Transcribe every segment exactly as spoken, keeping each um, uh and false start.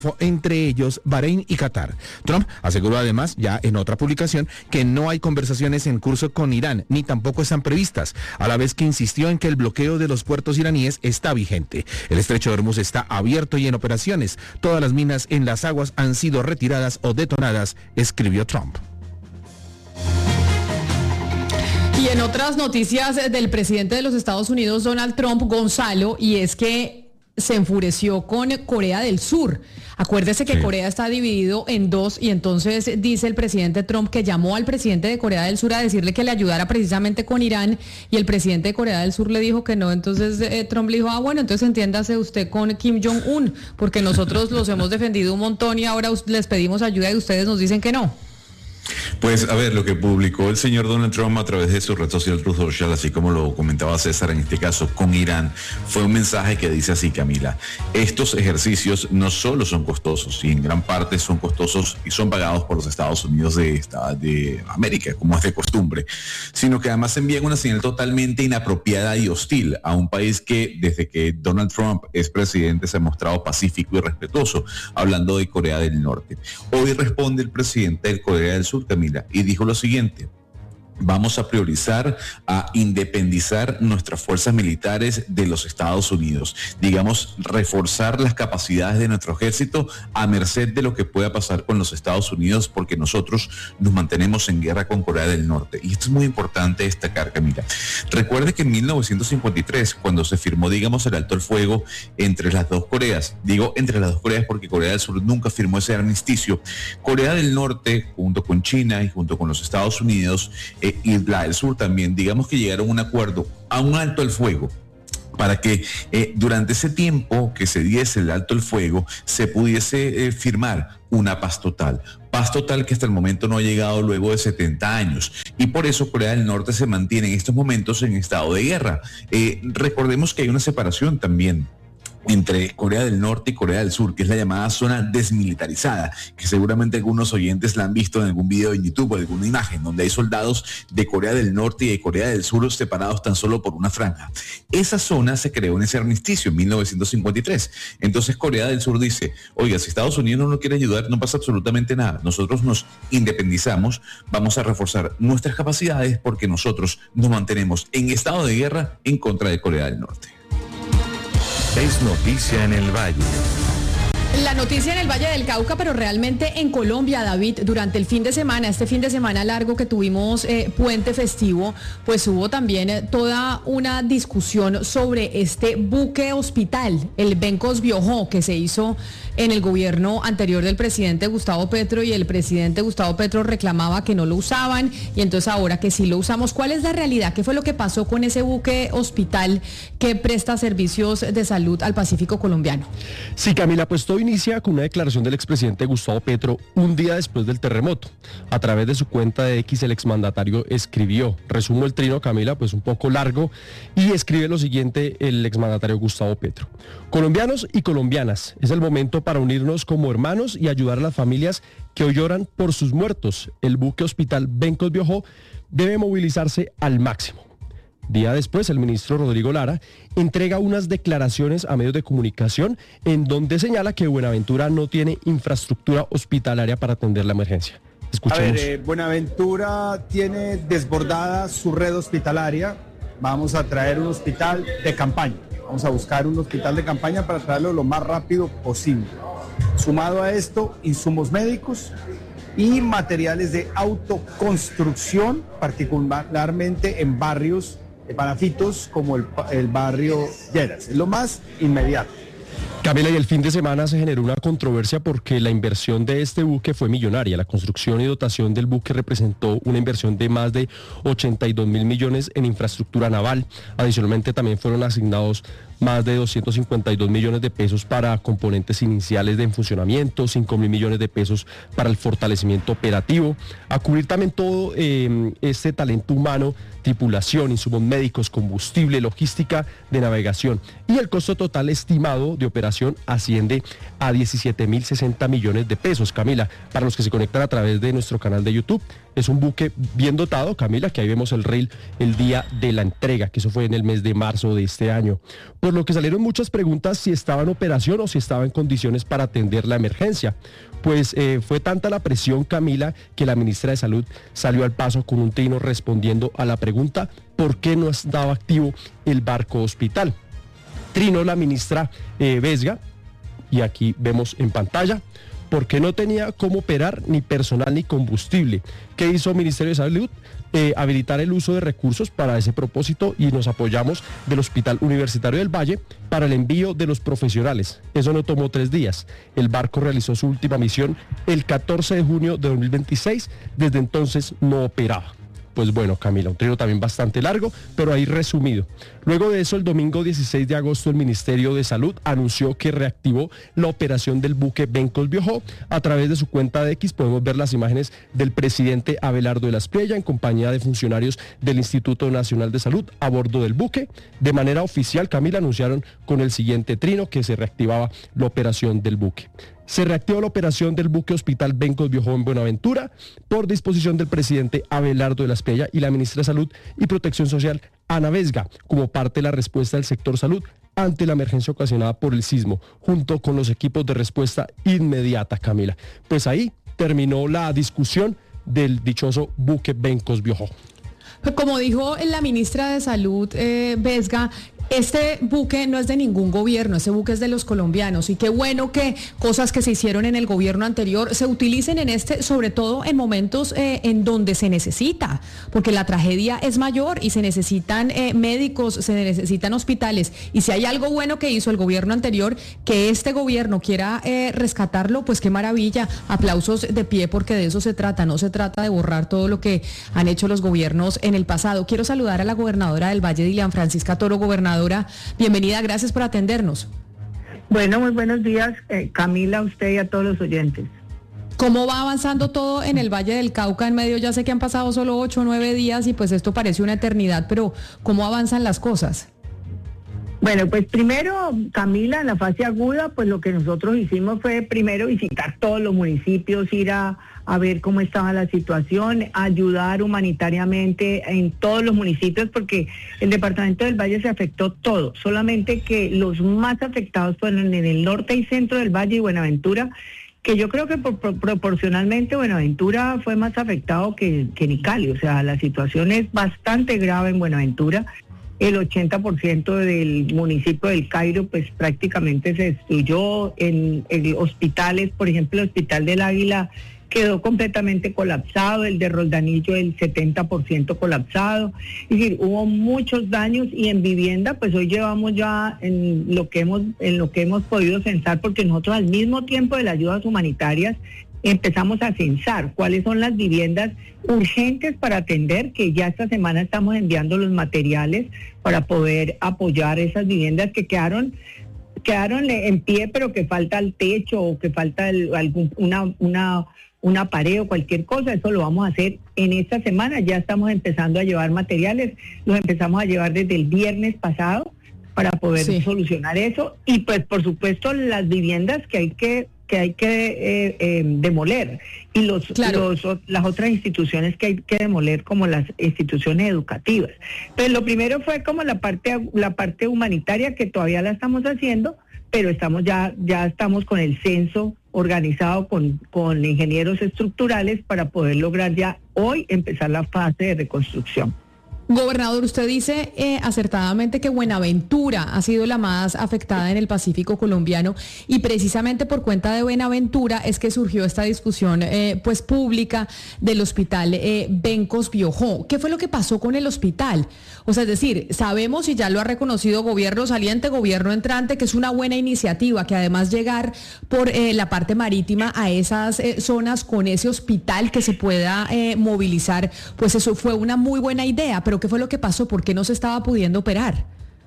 entre ellos Bahrein y Qatar. Trump aseguró además, ya en otra publicación, que no hay conversaciones en curso con Irán, ni tampoco están previstas, a la vez que insistió en que el bloqueo de los puertos iraníes está vigente. El estrecho de Hormuz está abierto y en operaciones. Todas las minas en las aguas han sido retiradas o detonadas, escribió Trump. Y en otras noticias del presidente de los Estados Unidos, Donald Trump, Gonzalo, y es que se enfureció con Corea del Sur. Acuérdese que sí. Corea está dividido en dos y entonces dice el presidente Trump que llamó al presidente de Corea del Sur a decirle que le ayudara precisamente con Irán y el presidente de Corea del Sur le dijo que no. Entonces eh, Trump le dijo, ah bueno, entonces entiéndase usted con Kim Jong-un, porque nosotros los hemos defendido un montón y ahora les pedimos ayuda y ustedes nos dicen que no. Pues a ver, lo que publicó el señor Donald Trump a través de su red social Truth Social, así como lo comentaba César en este caso con Irán, fue un mensaje que dice así, Camila: estos ejercicios no solo son costosos, y en gran parte son costosos y son pagados por los Estados Unidos de, de América, como es de costumbre, sino que además envían una señal totalmente inapropiada y hostil a un país que desde que Donald Trump es presidente se ha mostrado pacífico y respetuoso, hablando de Corea del Norte. Hoy responde el presidente de Corea del Sur, Camila, y dijo lo siguiente: vamos a priorizar a independizar nuestras fuerzas militares de los Estados Unidos, digamos, reforzar las capacidades de nuestro ejército a merced de lo que pueda pasar con los Estados Unidos, porque nosotros nos mantenemos en guerra con Corea del Norte. Y esto es muy importante destacar, Camila. Recuerde que en mil novecientos cincuenta y tres, cuando se firmó, digamos, el alto el fuego entre las dos Coreas, digo entre las dos Coreas porque Corea del Sur nunca firmó ese armisticio, Corea del Norte, junto con China y junto con los Estados Unidos, eh, y la del Sur también, digamos que llegaron a un acuerdo, a un alto el fuego, para que eh, durante ese tiempo que se diese el alto el fuego se pudiese eh, firmar una paz total. Paz total que hasta el momento no ha llegado luego de setenta años. Y por eso Corea del Norte se mantiene en estos momentos en estado de guerra. Eh, recordemos que hay una separación también entre Corea del Norte y Corea del Sur, que es la llamada zona desmilitarizada, que seguramente algunos oyentes la han visto en algún video en YouTube o alguna imagen, donde hay soldados de Corea del Norte y de Corea del Sur separados tan solo por una franja. Esa zona se creó en ese armisticio en mil novecientos cincuenta y tres. Entonces Corea del Sur dice, oiga, si Estados Unidos no nos quiere ayudar, no pasa absolutamente nada. Nosotros nos independizamos, vamos a reforzar nuestras capacidades porque nosotros nos mantenemos en estado de guerra en contra de Corea del Norte. Es noticia en el Valle. La noticia en el Valle del Cauca, pero realmente en Colombia, David, durante el fin de semana, este fin de semana largo que tuvimos eh, puente festivo, pues hubo también eh, toda una discusión sobre este buque hospital, el Bencos Biojó, que se hizo en el gobierno anterior del presidente Gustavo Petro, y el presidente Gustavo Petro reclamaba que no lo usaban y entonces ahora que sí lo usamos. ¿Cuál es la realidad? ¿Qué fue lo que pasó con ese buque hospital que presta servicios de salud al Pacífico colombiano? Sí, Camila, pues todo inicia con una declaración del expresidente Gustavo Petro un día después del terremoto. A través de su cuenta de X, el exmandatario escribió, resumo el trino, Camila, pues un poco largo, y escribe lo siguiente el exmandatario Gustavo Petro: colombianos y colombianas, es el momento para unirnos como hermanos y ayudar a las familias que hoy lloran por sus muertos. El buque hospital Bencos Biojó debe movilizarse al máximo. Día después, el ministro Rodrigo Lara entrega unas declaraciones a medios de comunicación en donde señala que Buenaventura no tiene infraestructura hospitalaria para atender la emergencia. Escuchemos. A ver, eh, Buenaventura tiene desbordada su red hospitalaria. Vamos a traer un hospital de campaña. Vamos a buscar un hospital de campaña para traerlo lo más rápido posible. Sumado a esto, insumos médicos y materiales de autoconstrucción, particularmente en barrios panafitos como el, el barrio Lleras. Es lo más inmediato. Camila, y el fin de semana se generó una controversia porque la inversión de este buque fue millonaria. La construcción y dotación del buque representó una inversión de más de ochenta y dos mil millones en infraestructura naval. Adicionalmente también fueron asignados más de doscientos cincuenta y dos millones de pesos para componentes iniciales de funcionamiento, cinco mil millones de pesos para el fortalecimiento operativo, a cubrir también todo eh, este talento humano, tripulación, insumos médicos, combustible, logística de navegación. Y el costo total estimado de operación asciende a diecisiete mil sesenta millones de pesos. Camila, para los que se conectan a través de nuestro canal de YouTube, es un buque bien dotado, Camila, que ahí vemos el reel el día de la entrega, que eso fue en el mes de marzo de este año. Por por lo que salieron muchas preguntas si estaba en operación o si estaba en condiciones para atender la emergencia. Pues eh, fue tanta la presión, Camila, que la ministra de Salud salió al paso con un trino respondiendo a la pregunta ¿por qué no estaba activo el barco hospital? Trinó la ministra eh, Vesga, y aquí vemos en pantalla, porque no tenía cómo operar ni personal ni combustible. ¿Qué hizo el Ministerio de Salud? Eh, habilitar el uso de recursos para ese propósito y nos apoyamos del Hospital Universitario del Valle para el envío de los profesionales. Eso no tomó tres días. El barco realizó su última misión el catorce de junio de dos mil veintiséis. Desde entonces no operaba. Pues bueno, Camila, un trino también bastante largo, pero ahí resumido. Luego de eso, el domingo dieciséis de agosto, el Ministerio de Salud anunció que reactivó la operación del buque Bencos Biojó. A través de su cuenta de X podemos ver las imágenes del presidente Abelardo de la Espriella en compañía de funcionarios del Instituto Nacional de Salud a bordo del buque. De manera oficial, Camila, anunciaron con el siguiente trino que se reactivaba la operación del buque. Se reactivó la operación del buque Hospital Bencos Biojó en Buenaventura por disposición del presidente Abelardo de la Espriella y la ministra de Salud y Protección Social, Ana Vesga, como parte de la respuesta del sector salud ante la emergencia ocasionada por el sismo, junto con los equipos de respuesta inmediata, Camila. Pues ahí terminó la discusión del dichoso buque Bencos Biojó. Como dijo la ministra de Salud, eh, Vesga, este buque no es de ningún gobierno, ese buque es de los colombianos y qué bueno que cosas que se hicieron en el gobierno anterior se utilicen en este, sobre todo en momentos eh, en donde se necesita, porque la tragedia es mayor y se necesitan eh, médicos, se necesitan hospitales y si hay algo bueno que hizo el gobierno anterior, que este gobierno quiera eh, rescatarlo, pues qué maravilla, aplausos de pie porque de eso se trata, no se trata de borrar todo lo que han hecho los gobiernos en el pasado. Quiero saludar a la gobernadora del Valle, Dilian Francisca Toro. Gobernadora, bienvenida, gracias por atendernos. Bueno, muy buenos días, eh, Camila, a usted y a todos los oyentes. ¿Cómo va avanzando todo en el Valle del Cauca? En medio, ya sé que han pasado solo ocho o nueve días y pues esto parece una eternidad, pero ¿cómo avanzan las cosas? Bueno, pues primero, Camila, en la fase aguda, pues lo que nosotros hicimos fue primero visitar todos los municipios, ir a, a ver cómo estaba la situación, ayudar humanitariamente en todos los municipios, porque el departamento del Valle se afectó todo, solamente que los más afectados fueron en el norte y centro del Valle y Buenaventura, que yo creo que por, por, proporcionalmente Buenaventura fue más afectado que, que ni Cali, o sea, la situación es bastante grave en Buenaventura. El ochenta por ciento del municipio del Cairo pues prácticamente se destruyó. En, en hospitales, por ejemplo, el Hospital del Águila quedó completamente colapsado, el de Roldanillo el setenta por ciento colapsado. Es decir, hubo muchos daños y en vivienda pues hoy llevamos ya en lo que hemos, en lo que hemos podido censar, porque nosotros al mismo tiempo de las ayudas humanitarias empezamos a censar cuáles son las viviendas urgentes para atender, que ya esta semana estamos enviando los materiales para poder apoyar esas viviendas que quedaron quedaron en pie, pero que falta el techo o que falta el, algún, una, una, una pared o cualquier cosa. Eso lo vamos a hacer en esta semana. Ya estamos empezando a llevar materiales, los empezamos a llevar desde el viernes pasado para poder sí. solucionar eso. Y pues por supuesto las viviendas que hay que que hay que eh, eh, demoler y los, claro. los las otras instituciones que hay que demoler, como las instituciones educativas. Pues lo primero fue como la parte la parte humanitaria, que todavía la estamos haciendo, pero estamos ya ya estamos con el censo organizado con con ingenieros estructurales para poder lograr ya hoy empezar la fase de reconstrucción. Gobernador, usted dice eh, acertadamente que Buenaventura ha sido la más afectada en el Pacífico colombiano y precisamente por cuenta de Buenaventura es que surgió esta discusión eh, pues pública del hospital eh, Bencos Biojó. ¿Qué fue lo que pasó con el hospital? O sea, es decir, sabemos y ya lo ha reconocido gobierno saliente, gobierno entrante, que es una buena iniciativa, que además llegar por eh, la parte marítima a esas eh, zonas con ese hospital que se pueda eh, movilizar, pues eso fue una muy buena idea, pero ¿qué fue lo que pasó? ¿Por qué no se estaba pudiendo operar?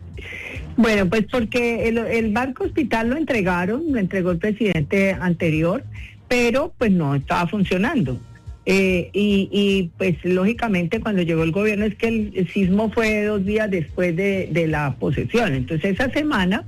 Bueno, pues porque el, el barco hospital lo entregaron, lo entregó el presidente anterior, pero pues no estaba funcionando. Eh, y, y pues lógicamente cuando llegó el gobierno, es que el, el sismo fue dos días después de, de la posesión. Entonces esa semana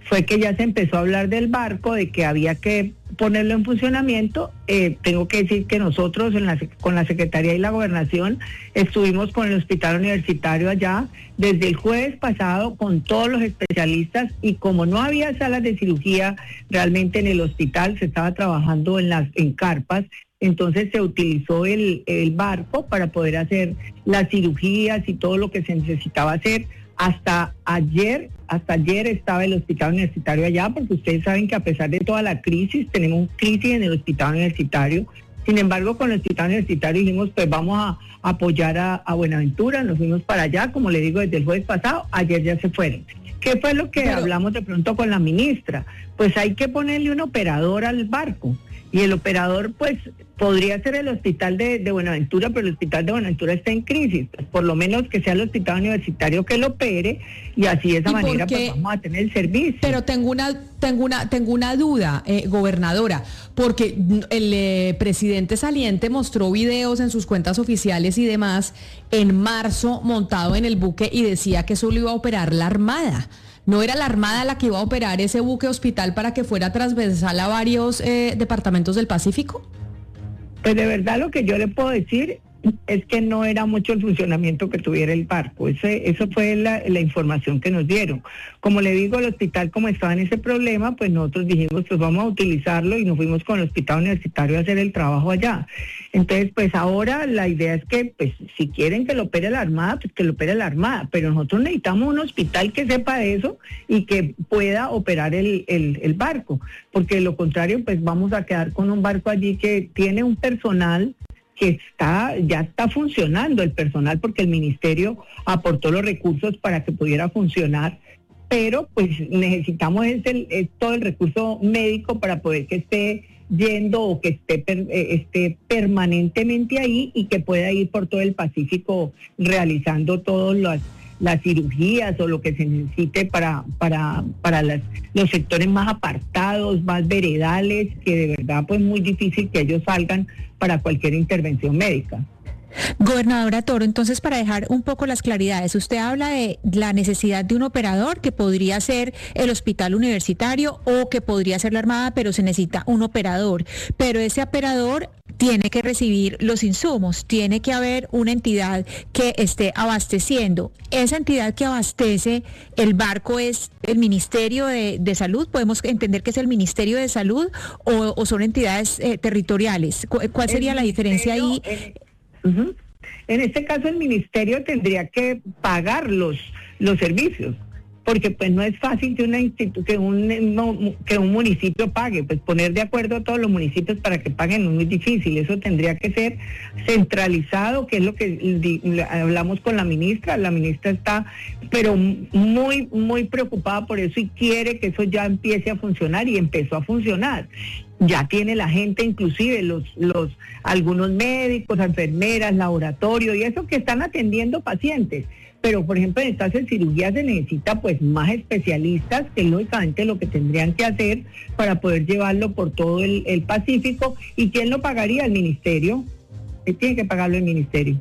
fue que ya se empezó a hablar del barco, de que había que ponerlo en funcionamiento. Eh, tengo que decir que nosotros en la, con la Secretaría y la Gobernación estuvimos con el Hospital Universitario allá desde el jueves pasado con todos los especialistas, y como no había salas de cirugía realmente en el hospital, se estaba trabajando en las en carpas. Entonces se utilizó el, el barco para poder hacer las cirugías y todo lo que se necesitaba hacer. Hasta ayer, hasta ayer estaba el hospital universitario allá, porque ustedes saben que a pesar de toda la crisis, tenemos crisis en el hospital universitario. Sin embargo, con el hospital universitario dijimos, pues vamos a apoyar a, a Buenaventura, nos fuimos para allá, como le digo, desde el jueves pasado, ayer ya se fueron. ¿Qué fue lo que Pero... hablamos de pronto con la ministra? Pues hay que ponerle un operador al barco. Y el operador, pues, podría ser el hospital de, de Buenaventura, pero el hospital de Buenaventura está en crisis. Pues, por lo menos que sea el hospital universitario que lo opere, y así de esa manera pues, vamos a tener el servicio. Pero tengo una, tengo una, tengo una duda, eh, gobernadora, porque el eh, presidente saliente mostró videos en sus cuentas oficiales y demás en marzo montado en el buque y decía que solo iba a operar la Armada. ¿No era la Armada la que iba a operar ese buque hospital para que fuera transversal a varios eh, departamentos del Pacífico? Pues de verdad lo que yo le puedo decir es que no era mucho el funcionamiento que tuviera el barco. Ese, eso fue la, la información que nos dieron. Como le digo, el hospital, como estaba en ese problema, pues nosotros dijimos, pues vamos a utilizarlo, y nos fuimos con el hospital universitario a hacer el trabajo allá. Entonces, pues ahora la idea es que, pues si quieren que lo opere la Armada, pues que lo opere la Armada, pero nosotros necesitamos un hospital que sepa eso y que pueda operar el, el, el barco, porque de lo contrario, pues vamos a quedar con un barco allí que tiene un personal que está ya está funcionando el personal, porque el ministerio aportó los recursos para que pudiera funcionar, pero pues necesitamos es el, es todo el recurso médico para poder que esté yendo o que esté, per, eh, esté permanentemente ahí, y que pueda ir por todo el Pacífico realizando todas las, las cirugías o lo que se necesite para, para, para las, los sectores más apartados, más veredales, que de verdad pues muy difícil que ellos salgan para cualquier intervención médica. Gobernadora Toro, entonces, para dejar un poco las claridades, usted habla de la necesidad de un operador que podría ser el hospital universitario o que podría ser la Armada, pero se necesita un operador, pero ese operador tiene que recibir los insumos, tiene que haber una entidad que esté abasteciendo. Esa entidad que abastece el barco es el Ministerio de, de Salud. ¿Podemos entender que es el Ministerio de Salud o, o son entidades eh, territoriales? ¿Cuál sería la diferencia ahí? En, uh-huh. en este caso el ministerio tendría que pagar los, los servicios, porque pues no es fácil que una institu- que un no, que un municipio pague, pues poner de acuerdo a todos los municipios para que paguen es muy difícil. Eso tendría que ser centralizado, que es lo que di, hablamos con la ministra. La ministra está pero muy muy preocupada por eso y quiere que eso ya empiece a funcionar, y empezó a funcionar. Ya tiene la gente, inclusive los los algunos médicos, enfermeras, laboratorio y eso, que están atendiendo pacientes. Pero, por ejemplo, en el caso de cirugía se necesita pues más especialistas, que es lógicamente lo que tendrían que hacer para poder llevarlo por todo el, el Pacífico. ¿Y quién lo pagaría? El ministerio. Él tiene que pagarlo el ministerio.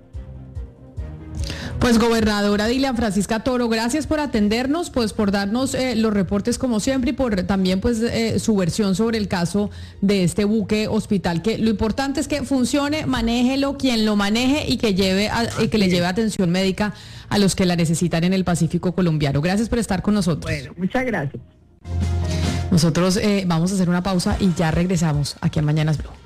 Pues, gobernadora Dilian Francisca Toro, gracias por atendernos, pues por darnos eh, los reportes como siempre, y por también pues eh, su versión sobre el caso de este buque hospital, que lo importante es que funcione, manéjelo quien lo maneje, y que lleve a, y que le lleve atención médica a los que la necesitan en el Pacífico colombiano. Gracias por estar con nosotros. Bueno, muchas gracias. Nosotros eh, vamos a hacer una pausa y ya regresamos aquí en Mañanas Blue.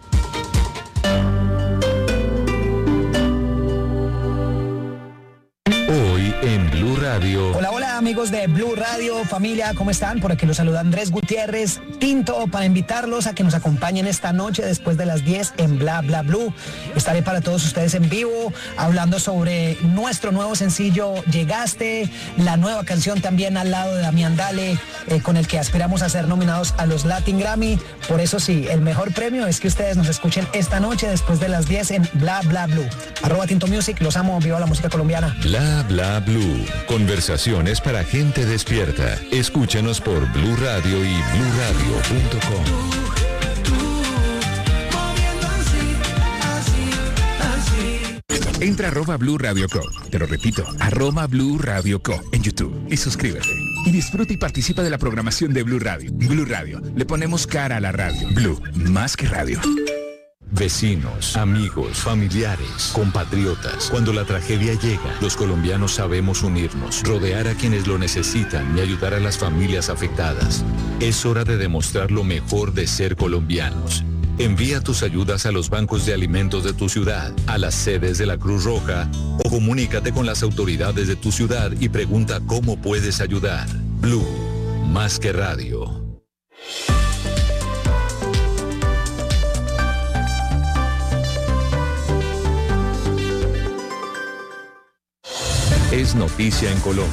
Hoy en Blue Radio. Hola, hola amigos de Blue Radio, familia, ¿cómo están? Por aquí los saluda Andrés Gutiérrez Tinto para invitarlos a que nos acompañen esta noche después de las diez en Bla Bla Blue. Estaré para todos ustedes en vivo hablando sobre nuestro nuevo sencillo Llegaste, la nueva canción también al lado de Damián Dale, eh, con el que aspiramos a ser nominados a los Latin Grammy. Por eso sí, el mejor premio es que ustedes nos escuchen esta noche después de las diez en Bla Bla Blue. Arroba Tinto Music, los amo, viva la música colombiana. Bla Bla Blue, conversaciones para gente despierta. Escúchanos por Blue Radio y blue radio punto com. Entra a arroba Blue Radio Co. Te lo repito, arroba Blue Radio Co. en YouTube y suscríbete. y disfruta y participa de la programación de Blue Radio. Blue Radio, le ponemos cara a la radio. Blue, más que radio. Vecinos, amigos, familiares, compatriotas. Cuando la tragedia llega, los colombianos sabemos unirnos, rodear a quienes lo necesitan y ayudar a las familias afectadas. Es hora de demostrar lo mejor de ser colombianos. Envía tus ayudas a los bancos de alimentos de tu ciudad, a las sedes de la Cruz Roja o comunícate con las autoridades de tu ciudad y pregunta cómo puedes ayudar. Blue, más que radio. Es noticia en Colombia.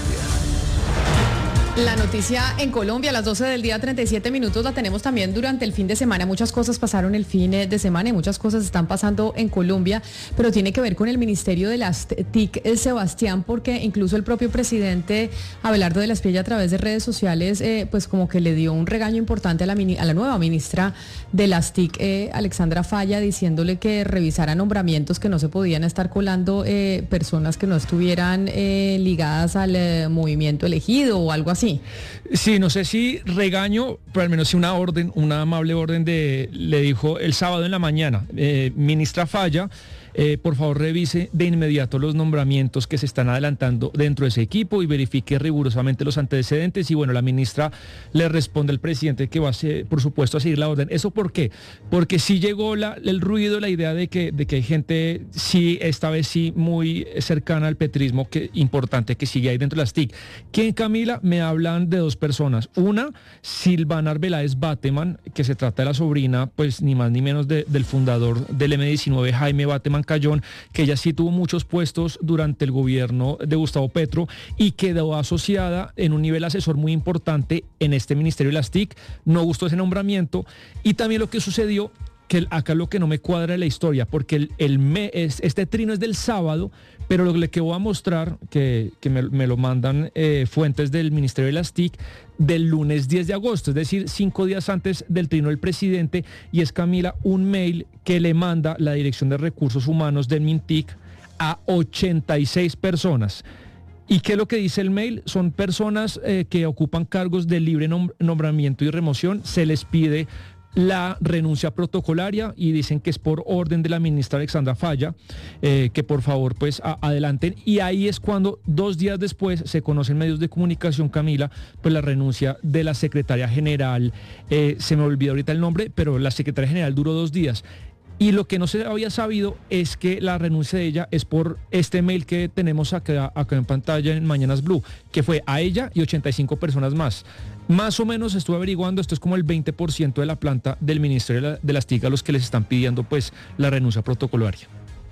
La noticia en Colombia a las doce del día, treinta y siete minutos, la tenemos también durante el fin de semana. Muchas cosas pasaron el fin de semana y muchas cosas están pasando en Colombia, pero tiene que ver con el Ministerio de las T I C, el Sebastián, porque incluso el propio presidente Abelardo de la Espriella a través de redes sociales, eh, pues como que le dio un regaño importante a la, a la nueva ministra de las T I C, eh, Alexandra Falla, diciéndole que revisara nombramientos, que no se podían estar colando eh, personas que no estuvieran eh, ligadas al eh, movimiento elegido o algo así. Sí, no sé si regaño, pero al menos sí una orden, una amable orden de, le dijo el sábado en la mañana, eh, ministra Falla, eh, por favor revise de inmediato los nombramientos que se están adelantando dentro de ese equipo y verifique rigurosamente los antecedentes. Y bueno, la ministra le responde al presidente que va a ser, por supuesto, a seguir la orden. ¿Eso por qué? Porque sí llegó la, el ruido, la idea de que, de que hay gente, sí, esta vez sí, muy cercana al petrismo, que importante, que sigue ahí dentro de las T I C. ¿Quién, Camila? Me hablan de dos personas. Una, Silvana Arbeláez Bateman, que se trata de la sobrina, pues ni más ni menos de, del fundador del eme diecinueve, Jaime Bateman Cayón, que ella sí tuvo muchos puestos durante el gobierno de Gustavo Petro y quedó asociada en un nivel asesor muy importante en este Ministerio de las T I C. No gustó ese nombramiento. Y también lo que sucedió, que acá lo que no me cuadra de la historia, porque el, el me, es, este trino es del sábado, pero lo que voy a mostrar, que, que me, me lo mandan eh, fuentes del Ministerio de las T I C, del lunes diez de agosto, es decir, cinco días antes del trino del presidente, y es, Camila, un mail que le manda la Dirección de Recursos Humanos del MINTIC a ochenta y seis personas. ¿Y qué es lo que dice el mail? Son personas eh, que ocupan cargos de libre nom- nombramiento y remoción, se les pide la renuncia protocolaria y dicen que es por orden de la ministra Alexandra Falla, eh, que por favor pues a, adelanten. Y ahí es cuando dos días después se conoce en medios de comunicación, Camila, pues la renuncia de la secretaria general, eh, se me olvidó ahorita el nombre, pero la secretaria general duró dos días. Y lo que no se había sabido es que la renuncia de ella es por este mail que tenemos acá, acá en pantalla en Mañanas Blue, que fue a ella y ochenta y cinco personas más. Más o menos estuve averiguando, esto es como el veinte por ciento de la planta del Ministerio de, la, de las T I C a los que les están pidiendo pues la renuncia protocolaria.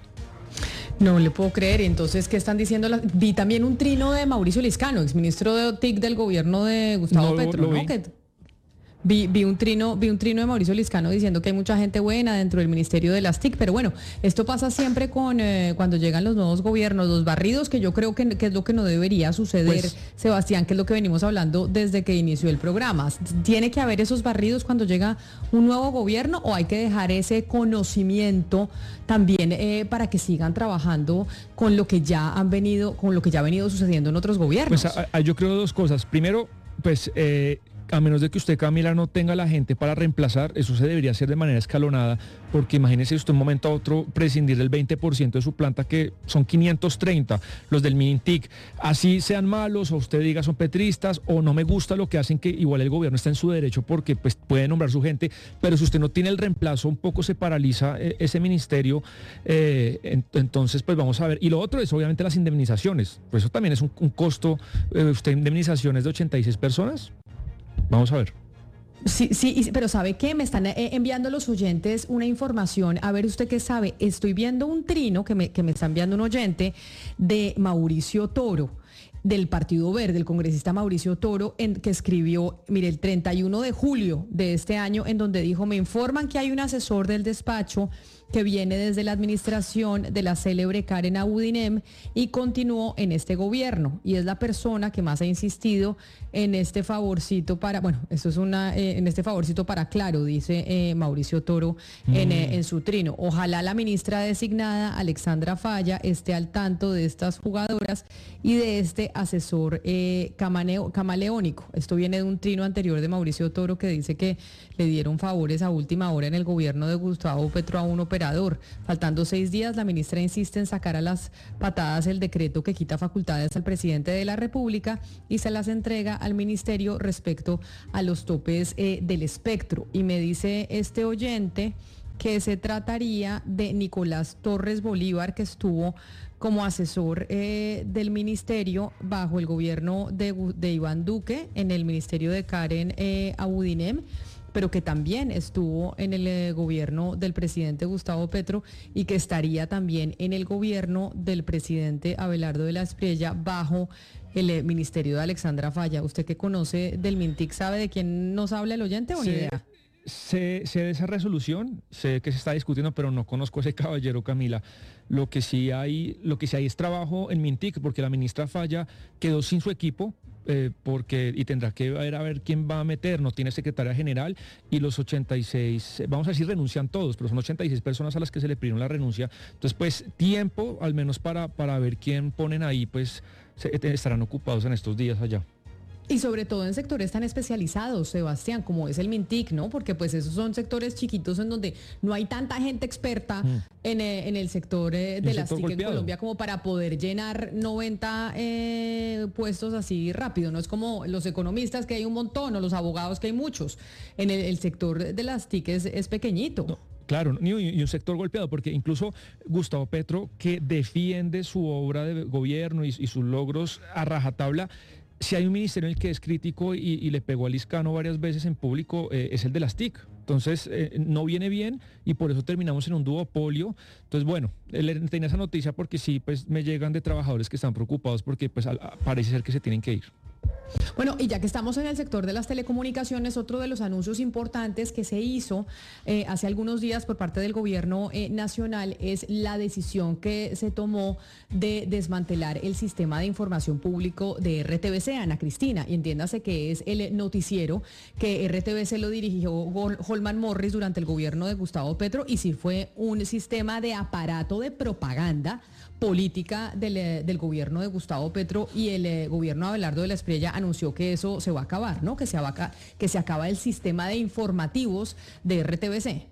No le puedo creer. Entonces, ¿qué están diciendo? La... Vi también un trino de Mauricio Liscano, exministro de T I C del gobierno de Gustavo no, Petro, lo, lo ¿no? Que... Vi, vi un trino, vi un trino de Mauricio Liscano diciendo que hay mucha gente buena dentro del Ministerio de las T I C, pero bueno, esto pasa siempre con eh, cuando llegan los nuevos gobiernos, los barridos, que yo creo que, que es lo que no debería suceder, pues, Sebastián, que es lo que venimos hablando desde que inició el programa. ¿Tiene que haber esos barridos cuando llega un nuevo gobierno o hay que dejar ese conocimiento también eh, para que sigan trabajando con lo que ya han venido, con lo que ya ha venido sucediendo en otros gobiernos? Pues a, a, yo creo dos cosas. Primero, pues eh, a menos de que usted, Camila, no tenga la gente para reemplazar, eso se debería hacer de manera escalonada, porque imagínese usted un momento a otro prescindir del veinte por ciento de su planta, que son quinientos treinta, los del MINTIC, así sean malos, o usted diga son petristas, o no me gusta lo que hacen, que igual el gobierno está en su derecho, porque pues puede nombrar su gente, pero si usted no tiene el reemplazo, un poco se paraliza eh, ese ministerio, eh, en, entonces pues vamos a ver. Y lo otro es obviamente las indemnizaciones, pues eso también es un, un costo, eh, usted indemnizaciones de ochenta y seis personas. Vamos a ver. Sí, sí, pero ¿sabe qué? Me están eh, enviando los oyentes una información. A ver, ¿usted qué sabe? Estoy viendo un trino que me, que me está enviando un oyente de Mauricio Toro, del Partido Verde, el congresista Mauricio Toro, en, que escribió, mire, el treinta y uno de julio de este año, en donde dijo: me informan que hay un asesor del despacho que viene desde la administración de la célebre Karen Abudinem y continuó en este gobierno, y es la persona que más ha insistido en este favorcito para, bueno, esto es una, eh, en este favorcito para Claro, dice eh, Mauricio Toro en, mm. eh, en su trino. Ojalá la ministra designada, Alexandra Falla, esté al tanto de estas jugadoras y de este asesor eh, camaneo, camaleónico. Esto viene de un trino anterior de Mauricio Toro que dice que le dieron favores a última hora en el gobierno de Gustavo Petro a un operador. Faltando seis días, la ministra insiste en sacar a las patadas el decreto que quita facultades al presidente de la República y se las entrega al ministerio respecto a los topes eh, del espectro. Y me dice este oyente que se trataría de Nicolás Torres Bolívar, que estuvo como asesor eh, del ministerio bajo el gobierno de, de Iván Duque, en el ministerio de Karen eh, Abudinem, pero que también estuvo en el eh, gobierno del presidente Gustavo Petro y que estaría también en el gobierno del presidente Abelardo de la Espriella bajo el eh, ministerio de Alexandra Falla. ¿Usted que conoce del MINTIC sabe de quién nos habla el oyente o Sí. ni idea? Sé, sé de esa resolución, sé que se está discutiendo, pero no conozco a ese caballero, Camila. Lo que sí hay, lo que sí hay es trabajo en MINTIC, porque la ministra Falla quedó sin su equipo, eh, porque y tendrá que ver a ver quién va a meter, no tiene secretaria general, y los ochenta y seis, vamos a decir renuncian todos, pero son ochenta y seis personas a las que se le pidieron la renuncia. Entonces, pues tiempo, al menos para, para ver quién ponen ahí, pues se, estarán ocupados en estos días allá. Y sobre todo en sectores tan especializados, Sebastián, como es el MINTIC, ¿no? Porque pues esos son sectores chiquitos en donde no hay tanta gente experta mm. en, eh, en el sector eh, de las T I C en Colombia como para poder llenar noventa eh, puestos así rápido. No es como los economistas, que hay un montón, o los abogados, que hay muchos. En el, el sector de las T I C es, es pequeñito. No. Claro, y un sector golpeado, porque incluso Gustavo Petro, que defiende su obra de gobierno y, y sus logros a rajatabla, si hay un ministerio en el que es crítico y, y le pegó a Liscano varias veces en público, eh, es el de las T I C. Entonces, eh, no viene bien y por eso terminamos en un duopolio. Entonces, bueno, le tenía esa noticia porque sí, pues me llegan de trabajadores que están preocupados porque pues a, a, parece ser que se tienen que ir. Bueno, y ya que estamos en el sector de las telecomunicaciones, otro de los anuncios importantes que se hizo eh, hace algunos días por parte del gobierno eh, nacional es la decisión que se tomó de desmantelar el sistema de información público de R T V C, Ana Cristina, y entiéndase que es el noticiero que R T V C lo dirigió Holman Morris durante el gobierno de Gustavo Petro, y sí fue un sistema de aparato de propaganda política del, del gobierno de Gustavo Petro, y el eh, gobierno de Abelardo de la Espriella anunció que eso se va a acabar, ¿no? Que se, va a, que se acaba el sistema de informativos de R T V C.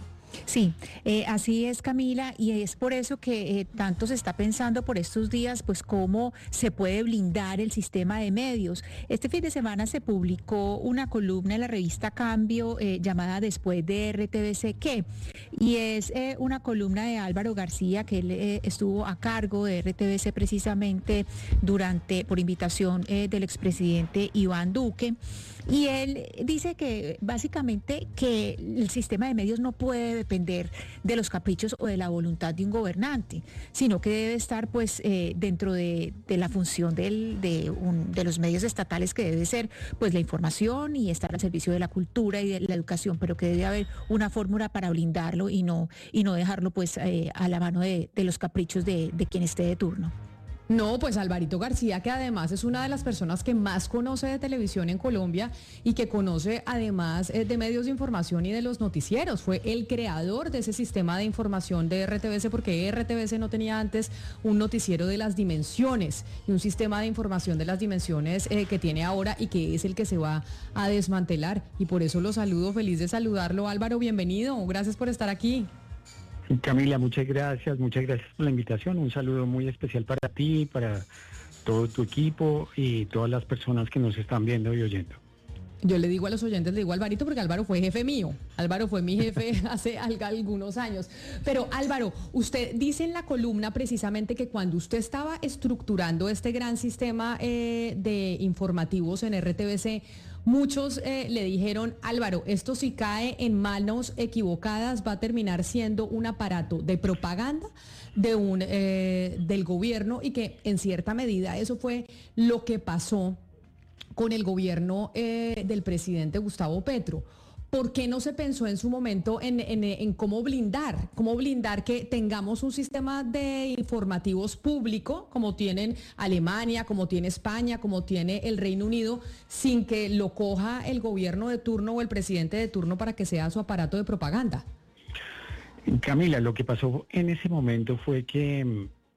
Sí, eh, así es, Camila, y es por eso que eh, tanto se está pensando por estos días, pues cómo se puede blindar el sistema de medios. Este fin de semana se publicó una columna en la revista Cambio eh, llamada Después de R T V C ¿Qué? Y es eh, una columna de Álvaro García, que él eh, estuvo a cargo de R T V C precisamente durante, por invitación eh, del expresidente Iván Duque. Y él dice que básicamente que el sistema de medios no puede depender de los caprichos o de la voluntad de un gobernante, sino que debe estar pues eh, dentro de, de la función del, de, un, de los medios estatales, que debe ser pues la información y estar al servicio de la cultura y de la educación, pero que debe haber una fórmula para blindarlo y no, y no dejarlo pues eh, a la mano de, de los caprichos de, de quien esté de turno. No, pues Alvarito García, que además es una de las personas que más conoce de televisión en Colombia y que conoce además de medios de información y de los noticieros. Fue el creador de ese sistema de información de R T V C, porque R T V C no tenía antes un noticiero de las dimensiones y un sistema de información de las dimensiones eh, que tiene ahora, y que es el que se va a desmantelar. Y por eso lo saludo, feliz de saludarlo. Álvaro, bienvenido, gracias por estar aquí. Camila, muchas gracias, muchas gracias por la invitación. Un saludo muy especial para ti, para todo tu equipo y todas las personas que nos están viendo y oyendo. Yo le digo a los oyentes, le digo a Alvarito porque Álvaro fue jefe mío. Álvaro fue mi jefe hace algunos años. Pero Álvaro, usted dice en la columna precisamente que cuando usted estaba estructurando este gran sistema eh, de informativos en R T V C, muchos eh, le dijeron, Álvaro, esto si cae en manos equivocadas va a terminar siendo un aparato de propaganda de un, eh, del gobierno, y que en cierta medida eso fue lo que pasó con el gobierno eh, del presidente Gustavo Petro. ¿Por qué no se pensó en su momento en, en, en cómo blindar, cómo blindar que tengamos un sistema de informativos público como tienen Alemania, como tiene España, como tiene el Reino Unido, sin que lo coja el gobierno de turno o el presidente de turno para que sea su aparato de propaganda? Camila, lo que pasó en ese momento fue que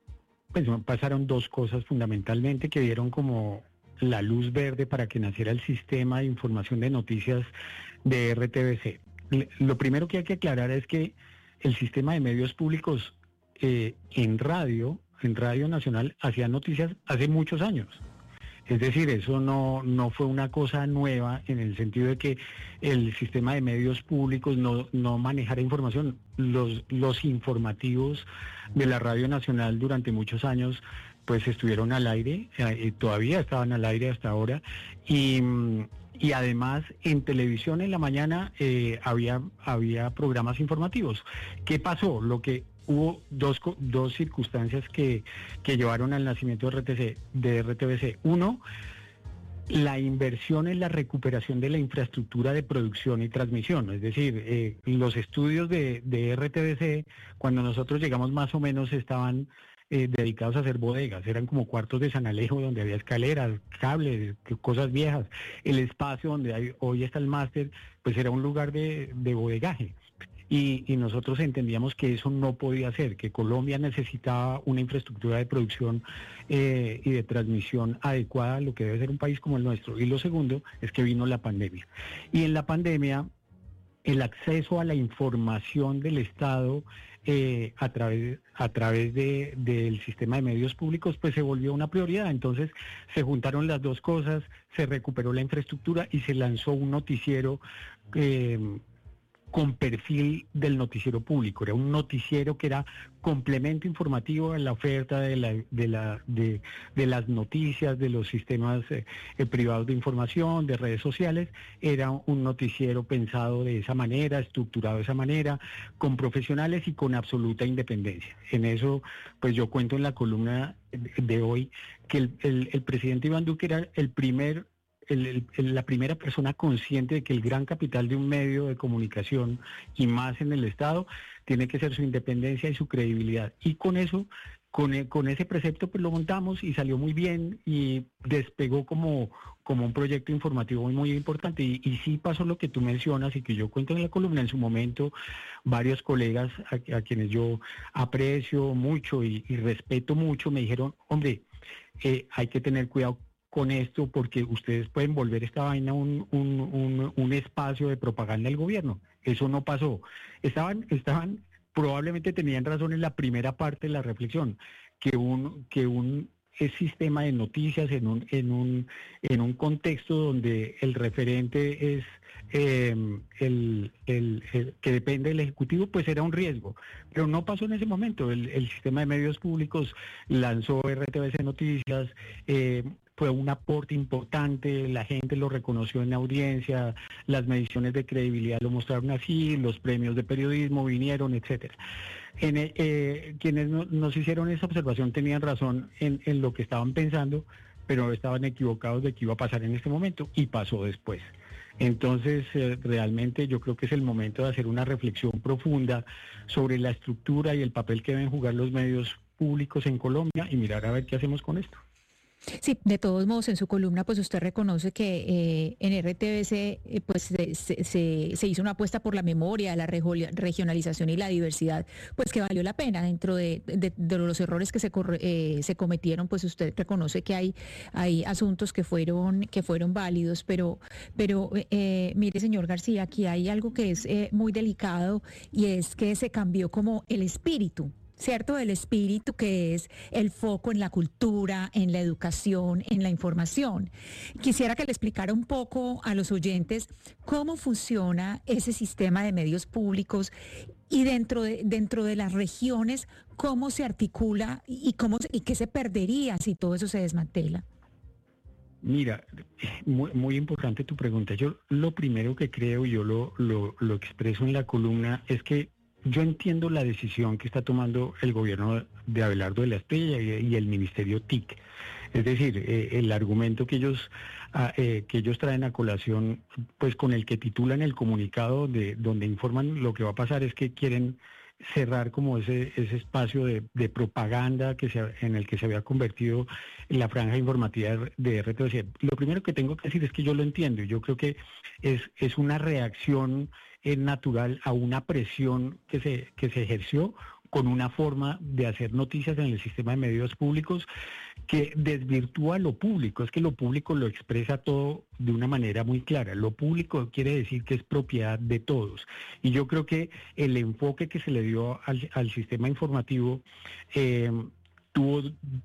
pues pasaron dos cosas fundamentalmente que dieron como la luz verde para que naciera el sistema de información de noticias de R T V C. Lo primero que hay que aclarar es que el sistema de medios públicos eh, en radio, en Radio Nacional, hacía noticias hace muchos años. Es decir, eso no, no fue una cosa nueva en el sentido de que el sistema de medios públicos no, no manejara información. Los, los informativos de la Radio Nacional durante muchos años pues estuvieron al aire, eh, todavía estaban al aire hasta ahora, y, y además en televisión en la mañana eh, había, había programas informativos. ¿Qué pasó? Lo que hubo dos, dos circunstancias que, que llevaron al nacimiento de R T C, de R T V C. Uno, la inversión en la recuperación de la infraestructura de producción y transmisión. Es decir, eh, los estudios de, de R T V C, cuando nosotros llegamos más o menos estaban eh, dedicados a hacer bodegas. Eran como cuartos de San Alejo donde había escaleras, cables, cosas viejas. El espacio donde hay, hoy está el máster, pues era un lugar de, de bodegaje. Y, y nosotros entendíamos que eso no podía ser, que Colombia necesitaba una infraestructura de producción eh, y de transmisión adecuada a lo que debe ser un país como el nuestro. Y lo segundo es que vino la pandemia. Y en la pandemia, el acceso a la información del Estado eh, a través, a través de, del sistema de medios públicos, pues se volvió una prioridad. Entonces se juntaron las dos cosas, se recuperó la infraestructura y se lanzó un noticiero eh, con perfil del noticiero público. Era un noticiero que era complemento informativo a la oferta de, la, de, la, de, de las noticias, de los sistemas eh, eh, privados de información, de redes sociales. Era un noticiero pensado de esa manera, estructurado de esa manera, con profesionales y con absoluta independencia. En eso, pues yo cuento en la columna de hoy que el, el, el presidente Iván Duque era el primer El, el, la primera persona consciente de que el gran capital de un medio de comunicación, y más en el Estado, tiene que ser su independencia y su credibilidad. Y con eso, con, con ese precepto, pues lo montamos y salió muy bien y despegó como, como un proyecto informativo muy, muy importante. Y, y sí pasó lo que tú mencionas y que yo cuento en la columna. En su momento, varios colegas a, a quienes yo aprecio mucho y, y respeto mucho me dijeron, hombre, eh, hay que tener cuidado con esto porque ustedes pueden volver esta vaina un, un, un, un espacio de propaganda del gobierno. Eso no pasó. Estaban, estaban, probablemente tenían razón en la primera parte de la reflexión, que un, que un sistema de noticias en un, en un, en un contexto donde el referente es eh, el, el, el que depende del Ejecutivo, pues era un riesgo. Pero no pasó en ese momento. El, el sistema de medios públicos lanzó R T V C Noticias, eh, fue un aporte importante, la gente lo reconoció en la audiencia, las mediciones de credibilidad lo mostraron así, los premios de periodismo vinieron, etcétera. En, eh, quienes no, nos hicieron esa observación tenían razón en, en lo que estaban pensando, pero estaban equivocados de que iba a pasar en este momento y pasó después. Entonces, eh, realmente yo creo que es el momento de hacer una reflexión profunda sobre la estructura y el papel que deben jugar los medios públicos en Colombia y mirar a ver qué hacemos con esto. Sí, de todos modos, en su columna, pues usted reconoce que eh, en R T V C eh, pues se, se, se hizo una apuesta por la memoria, la regionalización y la diversidad, pues que valió la pena. Dentro de, de, de los errores que se, corre, eh, se cometieron, pues usted reconoce que hay, hay asuntos que fueron, que fueron válidos, pero, pero eh, mire, señor García, aquí hay algo que es eh, muy delicado y es que se cambió como el espíritu. ¿Cierto? El espíritu que es el foco en la cultura, en la educación, en la información. Quisiera que le explicara un poco a los oyentes cómo funciona ese sistema de medios públicos y dentro de, dentro de las regiones, cómo se articula y, cómo, y qué se perdería si todo eso se desmantela. Mira, muy, muy importante tu pregunta. Yo lo primero que creo, yo lo, lo, lo expreso en la columna, es que yo entiendo la decisión que está tomando el gobierno de Abelardo de la Espriella y, y el Ministerio T I C. Es decir, eh, el argumento que ellos ah, eh, que ellos traen a colación, pues con el que titulan el comunicado de, donde informan lo que va a pasar, es que quieren cerrar como ese ese espacio de, de propaganda que se, en el que se había convertido en la franja informativa de R T V C. Lo primero que tengo que decir es que yo lo entiendo y yo creo que es, es una reacción eh, natural a una presión que se, que se ejerció con una forma de hacer noticias en el sistema de medios públicos que desvirtúa lo público. Es que lo público lo expresa todo de una manera muy clara. Lo público quiere decir que es propiedad de todos. Y yo creo que el enfoque que se le dio al, al sistema informativo eh, tuvo...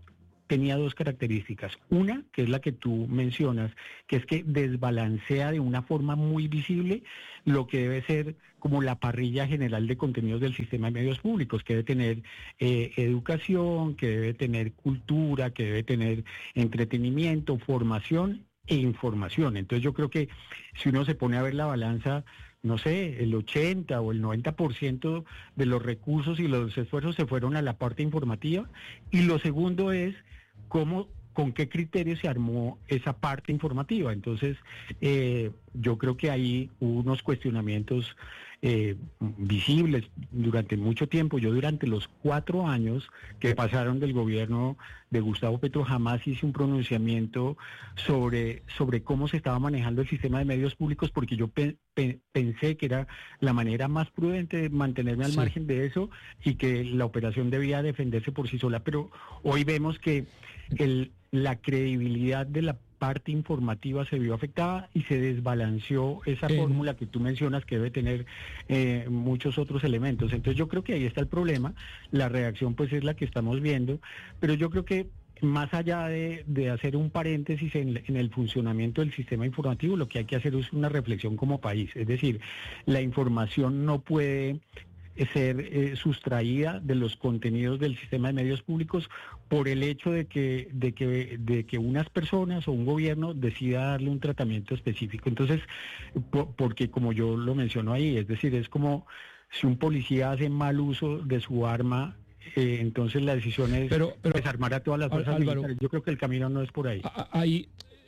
tenía dos características. Una, que es la que tú mencionas, que es que desbalancea de una forma muy visible lo que debe ser como la parrilla general de contenidos del sistema de medios públicos, que debe tener eh, educación, que debe tener cultura, que debe tener entretenimiento, formación e información. Entonces yo creo que si uno se pone a ver la balanza, no sé, el ochenta o el noventa por ciento de los recursos y los esfuerzos se fueron a la parte informativa. Y lo segundo es cómo, con qué criterio se armó esa parte informativa. Entonces, eh, yo creo que ahí hubo unos cuestionamientos eh, visibles durante mucho tiempo. Yo durante los cuatro años que pasaron del gobierno de Gustavo Petro jamás hice un pronunciamiento sobre, sobre cómo se estaba manejando el sistema de medios públicos, porque yo pe pe pensé que era la manera más prudente de mantenerme al sí. margen de eso y que la operación debía defenderse por sí sola. Pero hoy vemos que el, la credibilidad de la parte informativa se vio afectada y se desbalanceó esa eh. fórmula que tú mencionas que debe tener eh, muchos otros elementos. Entonces yo creo que ahí está el problema. La reacción pues es la que estamos viendo, pero yo creo que más allá de, de hacer un paréntesis en, en el funcionamiento del sistema informativo, lo que hay que hacer es una reflexión como país. Es decir, la información no puede ser eh, sustraída de los contenidos del sistema de medios públicos por el hecho de que, de que, de que unas personas o un gobierno decida darle un tratamiento específico. Entonces, por, porque como yo lo menciono ahí, es decir, es como si un policía hace mal uso de su arma, eh, entonces la decisión es pero, pero, desarmar a todas las fuerzas Álvaro, militares. Yo creo que el camino no es por ahí. Ahí,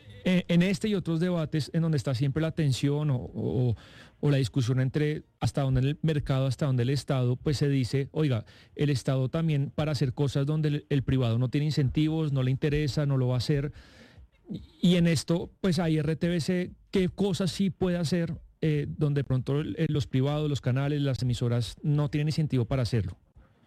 en este y otros debates en donde está siempre la tensión o, o, o la discusión entre hasta donde el mercado, hasta donde el Estado, pues se dice, oiga, el Estado también para hacer cosas donde el, el privado no tiene incentivos, no le interesa, no lo va a hacer. Y en esto, pues hay R T V C, ¿qué cosas sí puede hacer eh, donde de pronto eh, los privados, los canales, las emisoras no tienen incentivo para hacerlo?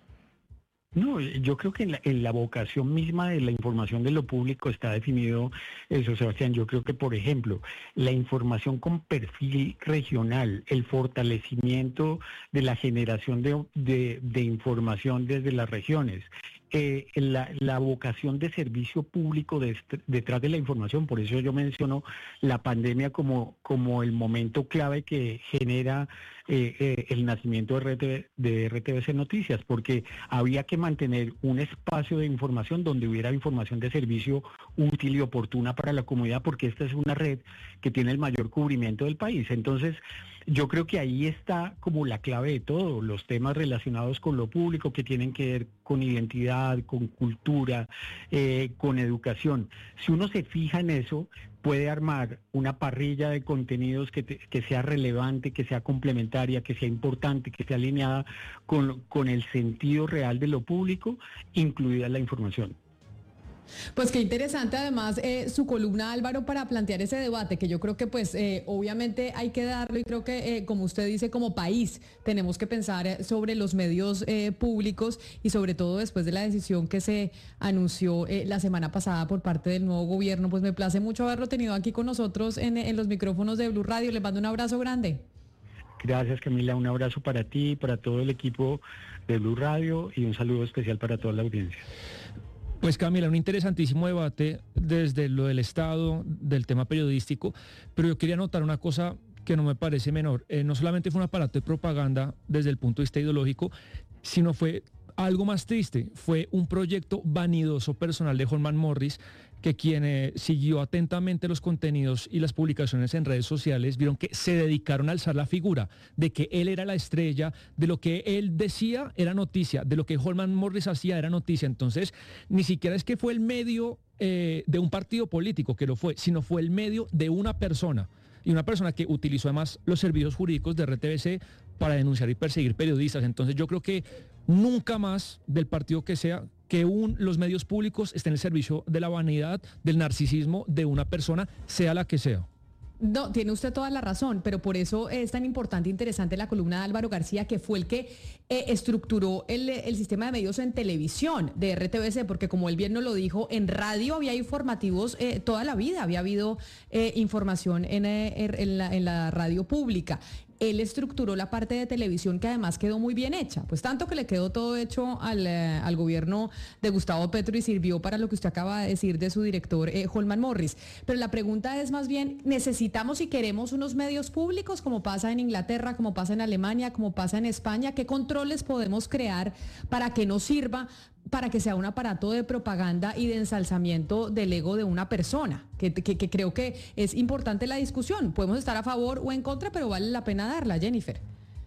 No, yo creo que en la, en la vocación misma de la información de lo público está definido eso, Sebastián. Yo creo que, por ejemplo, la información con perfil regional, el fortalecimiento de la generación de, de, de información desde las regiones, eh, la, la vocación de servicio público de, detrás de la información. Por eso yo menciono la pandemia como, como el momento clave que genera eh, eh, el nacimiento de R T V, de R T V C Noticias, porque había que mantener un espacio de información donde hubiera información de servicio útil y oportuna para la comunidad, porque esta es una red que tiene el mayor cubrimiento del país. Entonces, yo creo que ahí está como la clave de todo, los temas relacionados con lo público que tienen que ver con identidad, con cultura, eh, con educación. Si uno se fija en eso, puede armar una parrilla de contenidos que, te, que sea relevante, que sea complementaria, que sea importante, que esté alineada con, con el sentido real de lo público, incluida la información. Pues qué interesante además eh, su columna, Álvaro, para plantear ese debate, que yo creo que pues eh, obviamente hay que darlo, y creo que eh, como usted dice, como país tenemos que pensar sobre los medios eh, públicos, y sobre todo después de la decisión que se anunció eh, la semana pasada por parte del nuevo gobierno. Pues me place mucho haberlo tenido aquí con nosotros en, en los micrófonos de Blue Radio. Les mando un abrazo grande. Gracias, Camila, un abrazo para ti, para todo el equipo de Blue Radio, y un saludo especial para toda la audiencia. Pues Camila, un interesantísimo debate desde lo del Estado, del tema periodístico, pero yo quería anotar una cosa que no me parece menor. Eh, no solamente fue un aparato de propaganda desde el punto de vista ideológico, sino fue algo más triste. Fue un proyecto vanidoso personal de Holman Morris, que quien eh, siguió atentamente los contenidos y las publicaciones en redes sociales vieron que se dedicaron a alzar la figura de que él era la estrella, de lo que él decía era noticia, de lo que Holman Morris hacía era noticia. Entonces, ni siquiera es que fue el medio eh, de un partido político que lo fue, sino fue el medio de una persona. Y una persona que utilizó además los servicios jurídicos de R T V C para denunciar y perseguir periodistas. Entonces yo creo que nunca más, del partido que sea, que un, los medios públicos estén en el servicio de la vanidad, del narcisismo de una persona, sea la que sea. No, tiene usted toda la razón, pero por eso es tan importante e interesante la columna de Álvaro García, que fue el que eh, estructuró el, el sistema de medios en televisión de R T V C, porque como él bien nos lo dijo, en radio había informativos eh, toda la vida, había habido eh, información en, eh, en, la, en la radio pública. Él estructuró la parte de televisión, que además quedó muy bien hecha, pues tanto que le quedó todo hecho al, eh, al gobierno de Gustavo Petro y sirvió para lo que usted acaba de decir de su director eh, Holman Morris. Pero la pregunta es más bien, ¿necesitamos y queremos unos medios públicos como pasa en Inglaterra, como pasa en Alemania, como pasa en España? ¿Qué controles podemos crear para que nos sirva, para que sea un aparato de propaganda y de ensalzamiento del ego de una persona? Que, que, que creo que es importante la discusión. Podemos estar a favor o en contra, pero vale la pena darla, Jennifer.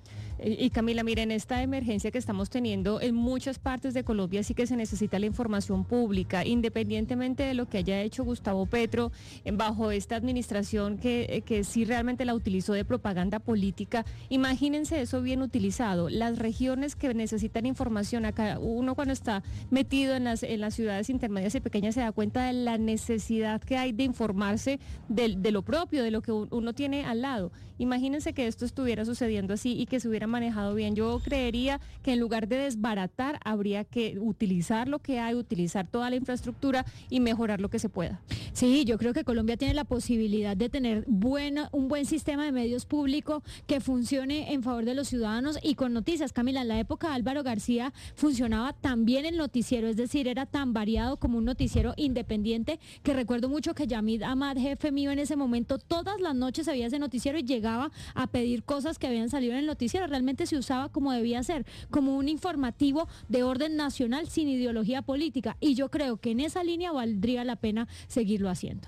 Y Camila, miren, esta emergencia que estamos teniendo en muchas partes de Colombia sí que se necesita la información pública, independientemente de lo que haya hecho Gustavo Petro bajo esta administración que, que sí realmente la utilizó de propaganda política. Imagínense eso bien utilizado. Las regiones que necesitan información, acá uno cuando está metido en las, en las ciudades intermedias y pequeñas se da cuenta de la necesidad que hay de informarse de, de lo propio, de lo que uno tiene al lado. Imagínense que esto estuviera sucediendo así y que se hubiera manejado bien. Yo creería que en lugar de desbaratar, habría que utilizar lo que hay, utilizar toda la infraestructura y mejorar lo que se pueda. Sí, yo creo que Colombia tiene la posibilidad de tener buena, un buen sistema de medios públicos que funcione en favor de los ciudadanos y con noticias. Camila, en la época de Álvaro García funcionaba tan bien el noticiero, es decir, era tan variado como un noticiero independiente, que recuerdo mucho que Yamid Ahmad, jefe mío en ese momento, todas las noches se veía ese noticiero y llegaba a pedir cosas que habían salido en el noticiero. Realmente se usaba como debía ser, como un informativo de orden nacional sin ideología política, y yo creo que en esa línea valdría la pena seguirlo haciendo.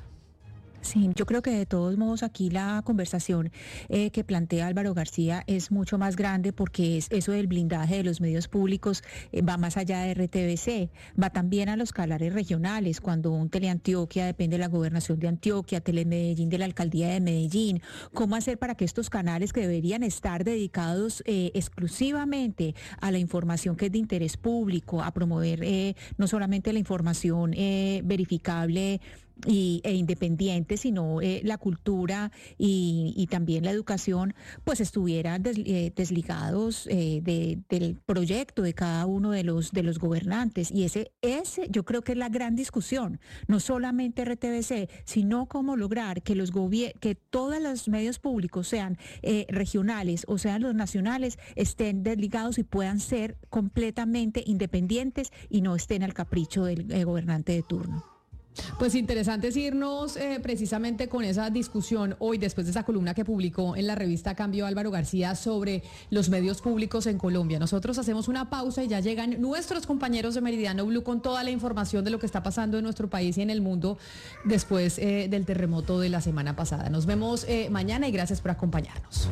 Sí, yo creo que de todos modos aquí la conversación eh, que plantea Álvaro García es mucho más grande, porque es eso del blindaje de los medios públicos eh, va más allá de R T V C, va también a los canales regionales, cuando un Teleantioquia depende de la gobernación de Antioquia, Telemedellín de la alcaldía de Medellín. ¿Cómo hacer para que estos canales, que deberían estar dedicados eh, exclusivamente a la información que es de interés público, a promover eh, no solamente la información eh, verificable Y, e independiente, sino eh, la cultura y, y también la educación, pues estuvieran des, eh, desligados eh, de, del proyecto de cada uno de los de los gobernantes? Y ese, ese yo creo que es la gran discusión, no solamente R T V C, sino cómo lograr que los gobier- que todos los medios públicos, sean eh, regionales o sean los nacionales, estén desligados y puedan ser completamente independientes y no estén al capricho del eh, gobernante de turno. Pues interesante es irnos eh, precisamente con esa discusión hoy, después de esa columna que publicó en la revista Cambio Álvaro García sobre los medios públicos en Colombia. Nosotros hacemos una pausa y ya llegan nuestros compañeros de Meridiano Blue con toda la información de lo que está pasando en nuestro país y en el mundo después eh, del terremoto de la semana pasada. Nos vemos eh, mañana y gracias por acompañarnos.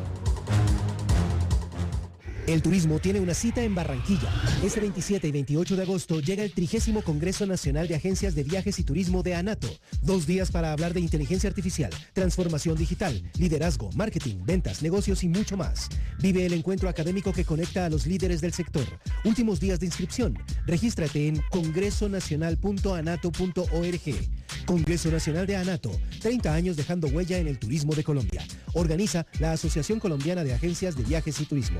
El turismo tiene una cita en Barranquilla. Este veintisiete y veintiocho de agosto llega el trigésimo Congreso Nacional de Agencias de Viajes y Turismo de ANATO. Dos días para hablar de inteligencia artificial, transformación digital, liderazgo, marketing, ventas, negocios y mucho más. Vive el encuentro académico que conecta a los líderes del sector. Últimos días de inscripción. Regístrate en congreso nacional punto anato punto org. Congreso Nacional de ANATO. treinta años dejando huella en el turismo de Colombia. Organiza la Asociación Colombiana de Agencias de Viajes y Turismo.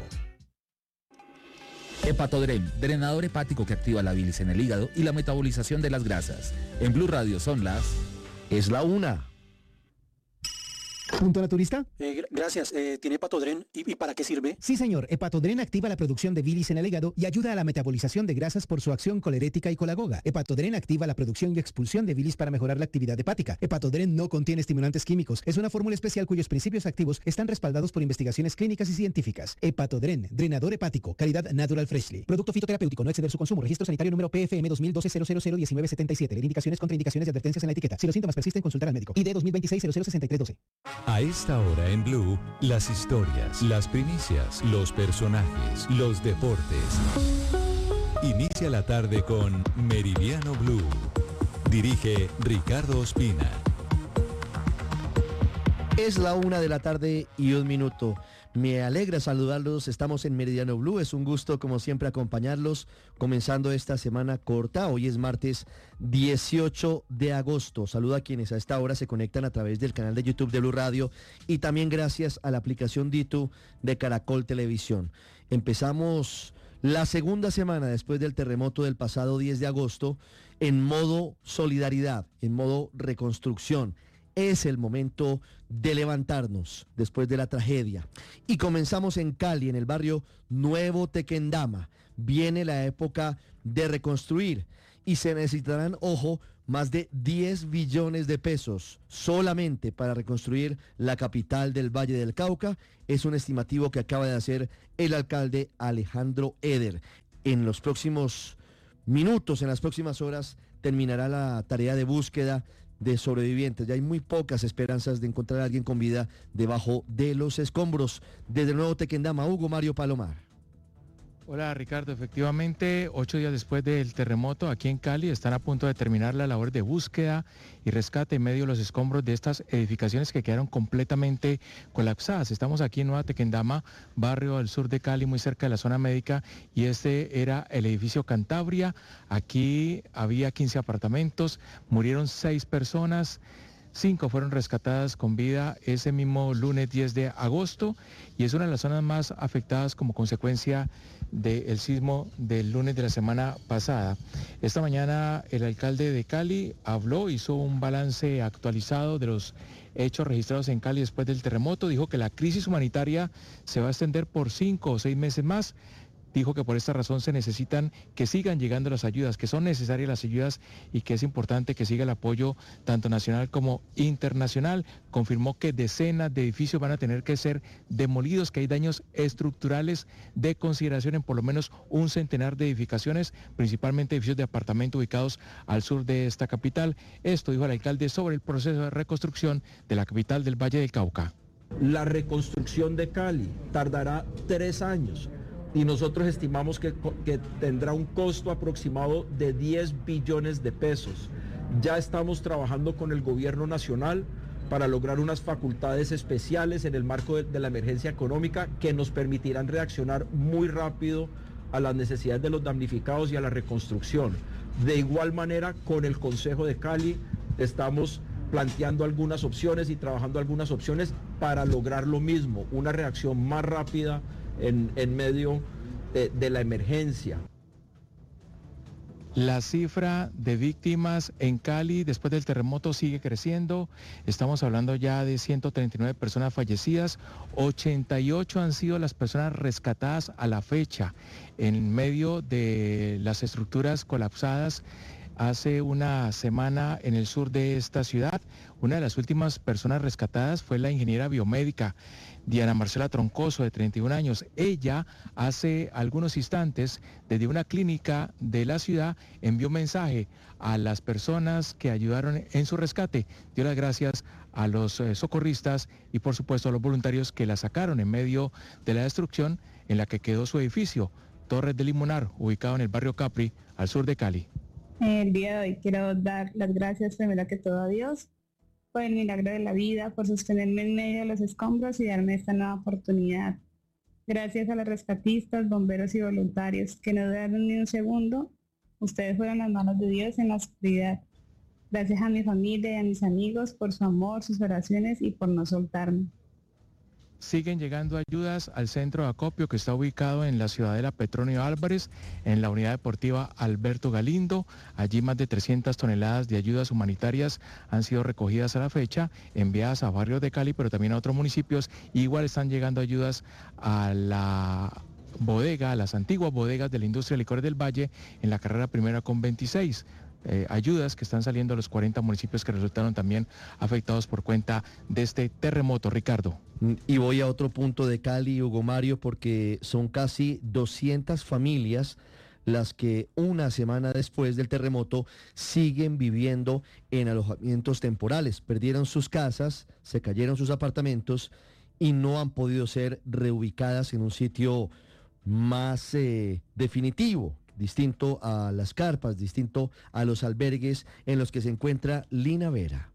Hepatodren, drenador hepático que activa la bilis en el hígado y la metabolización de las grasas. En Blue Radio son las... Es la una. ¿Punto naturista? Eh, gracias. Eh, ¿Tiene Hepatodren? ¿Y, ¿Y para qué sirve? Sí, señor. Hepatodren activa la producción de bilis en el hígado y ayuda a la metabolización de grasas por su acción colerética y colagoga. Hepatodren activa la producción y expulsión de bilis para mejorar la actividad hepática. Hepatodren no contiene estimulantes químicos. Es una fórmula especial cuyos principios activos están respaldados por investigaciones clínicas y científicas. Hepatodren, drenador hepático, calidad Natural Freshly. Producto fitoterapéutico, no exceder su consumo. Registro sanitario número P F M dos mil doce cero cero cero diecinueve setenta y siete. Leer indicaciones, contraindicaciones y advertencias en la etiqueta. Si los síntomas persisten, consultar al médico. I D dos mil veintiséis cero cero sesenta y tres doce. A esta hora en Blue, las historias, las primicias, los personajes, los deportes. Inicia la tarde con Meridiano Blue. Dirige Ricardo Ospina. Es la una de la tarde y un minuto. Me alegra saludarlos, estamos en Meridiano Blue, es un gusto como siempre acompañarlos, comenzando esta semana corta, hoy es martes dieciocho de agosto. Saludo a quienes a esta hora se conectan a través del canal de YouTube de Blue Radio y también gracias a la aplicación Ditu de Caracol Televisión. Empezamos la segunda semana después del terremoto del pasado diez de agosto en modo solidaridad, en modo reconstrucción. Es el momento de levantarnos después de la tragedia. Y comenzamos en Cali, en el barrio Nuevo Tequendama. Viene la época de reconstruir y se necesitarán, ojo, más de diez billones de pesos solamente para reconstruir la capital del Valle del Cauca. Es un estimativo que acaba de hacer el alcalde Alejandro Eder. En los próximos minutos, en las próximas horas, terminará la tarea de búsqueda de sobrevivientes. Ya hay muy pocas esperanzas de encontrar a alguien con vida debajo de los escombros. Desde el Nuevo Tequendama, Hugo Mario Palomar. Hola Ricardo, efectivamente ocho días después del terremoto aquí en Cali están a punto de terminar la labor de búsqueda y rescate en medio de los escombros de estas edificaciones que quedaron completamente colapsadas. Estamos aquí en Nueva Tequendama, barrio del sur de Cali, muy cerca de la zona médica, y este era el edificio Cantabria. Aquí había quince apartamentos, murieron seis personas. Cinco fueron rescatadas con vida ese mismo lunes diez de agosto y es una de las zonas más afectadas como consecuencia del sismo del lunes de la semana pasada. Esta mañana el alcalde de Cali habló, hizo un balance actualizado de los hechos registrados en Cali después del terremoto. Dijo que la crisis humanitaria se va a extender por cinco o seis meses más. Dijo que por esta razón se necesitan que sigan llegando las ayudas, que son necesarias las ayudas y que es importante que siga el apoyo tanto nacional como internacional. Confirmó que decenas de edificios van a tener que ser demolidos, que hay daños estructurales de consideración en por lo menos un centenar de edificaciones, principalmente edificios de apartamento ubicados al sur de esta capital. Esto dijo el alcalde sobre el proceso de reconstrucción de la capital del Valle del Cauca. La reconstrucción de Cali tardará tres años. Y nosotros estimamos que, que tendrá un costo aproximado de diez billones de pesos. Ya estamos trabajando con el gobierno nacional para lograr unas facultades especiales en el marco de, de la emergencia económica que nos permitirán reaccionar muy rápido a las necesidades de los damnificados y a la reconstrucción. De igual manera, con el Consejo de Cali estamos planteando algunas opciones y trabajando algunas opciones para lograr lo mismo, una reacción más rápida En, en medio de, de la emergencia. La cifra de víctimas en Cali después del terremoto sigue creciendo. Estamos hablando ya de ciento treinta y nueve personas fallecidas, ochenta y ocho han sido las personas rescatadas a la fecha en medio de las estructuras colapsadas. Hace una semana en el sur de esta ciudad, una de las últimas personas rescatadas fue la ingeniera biomédica Diana Marcela Troncoso, de treinta y un años. Ella hace algunos instantes desde una clínica de la ciudad envió un mensaje a las personas que ayudaron en su rescate. Dio las gracias a los eh, socorristas y por supuesto a los voluntarios que la sacaron en medio de la destrucción en la que quedó su edificio, Torres de Limonar, ubicado en el barrio Capri, al sur de Cali. El día de hoy quiero dar las gracias primero que todo a Dios por el milagro de la vida, por sostenerme en medio de los escombros y darme esta nueva oportunidad. Gracias a los rescatistas, bomberos y voluntarios que no dudaron ni un segundo. Ustedes fueron las manos de Dios en la oscuridad. Gracias a mi familia y a mis amigos por su amor, sus oraciones y por no soltarme. Siguen llegando ayudas al centro de acopio que está ubicado en la Ciudadela Petronio Álvarez, en la unidad deportiva Alberto Galindo. Allí más de trescientas toneladas de ayudas humanitarias han sido recogidas a la fecha, enviadas a barrios de Cali, pero también a otros municipios. Igual están llegando ayudas a la bodega, a las antiguas bodegas de la industria de licores del Valle, en la carrera primera con veintiséis. Eh, ayudas que están saliendo a los cuarenta municipios que resultaron también afectados por cuenta de este terremoto, Ricardo. Y voy a otro punto de Cali, Hugo Mario, porque son casi doscientas familias las que una semana después del terremoto siguen viviendo en alojamientos temporales. Perdieron sus casas, se cayeron sus apartamentos y no han podido ser reubicadas en un sitio más eh, definitivo, distinto a las carpas, distinto a los albergues en los que se encuentra Lina Vera.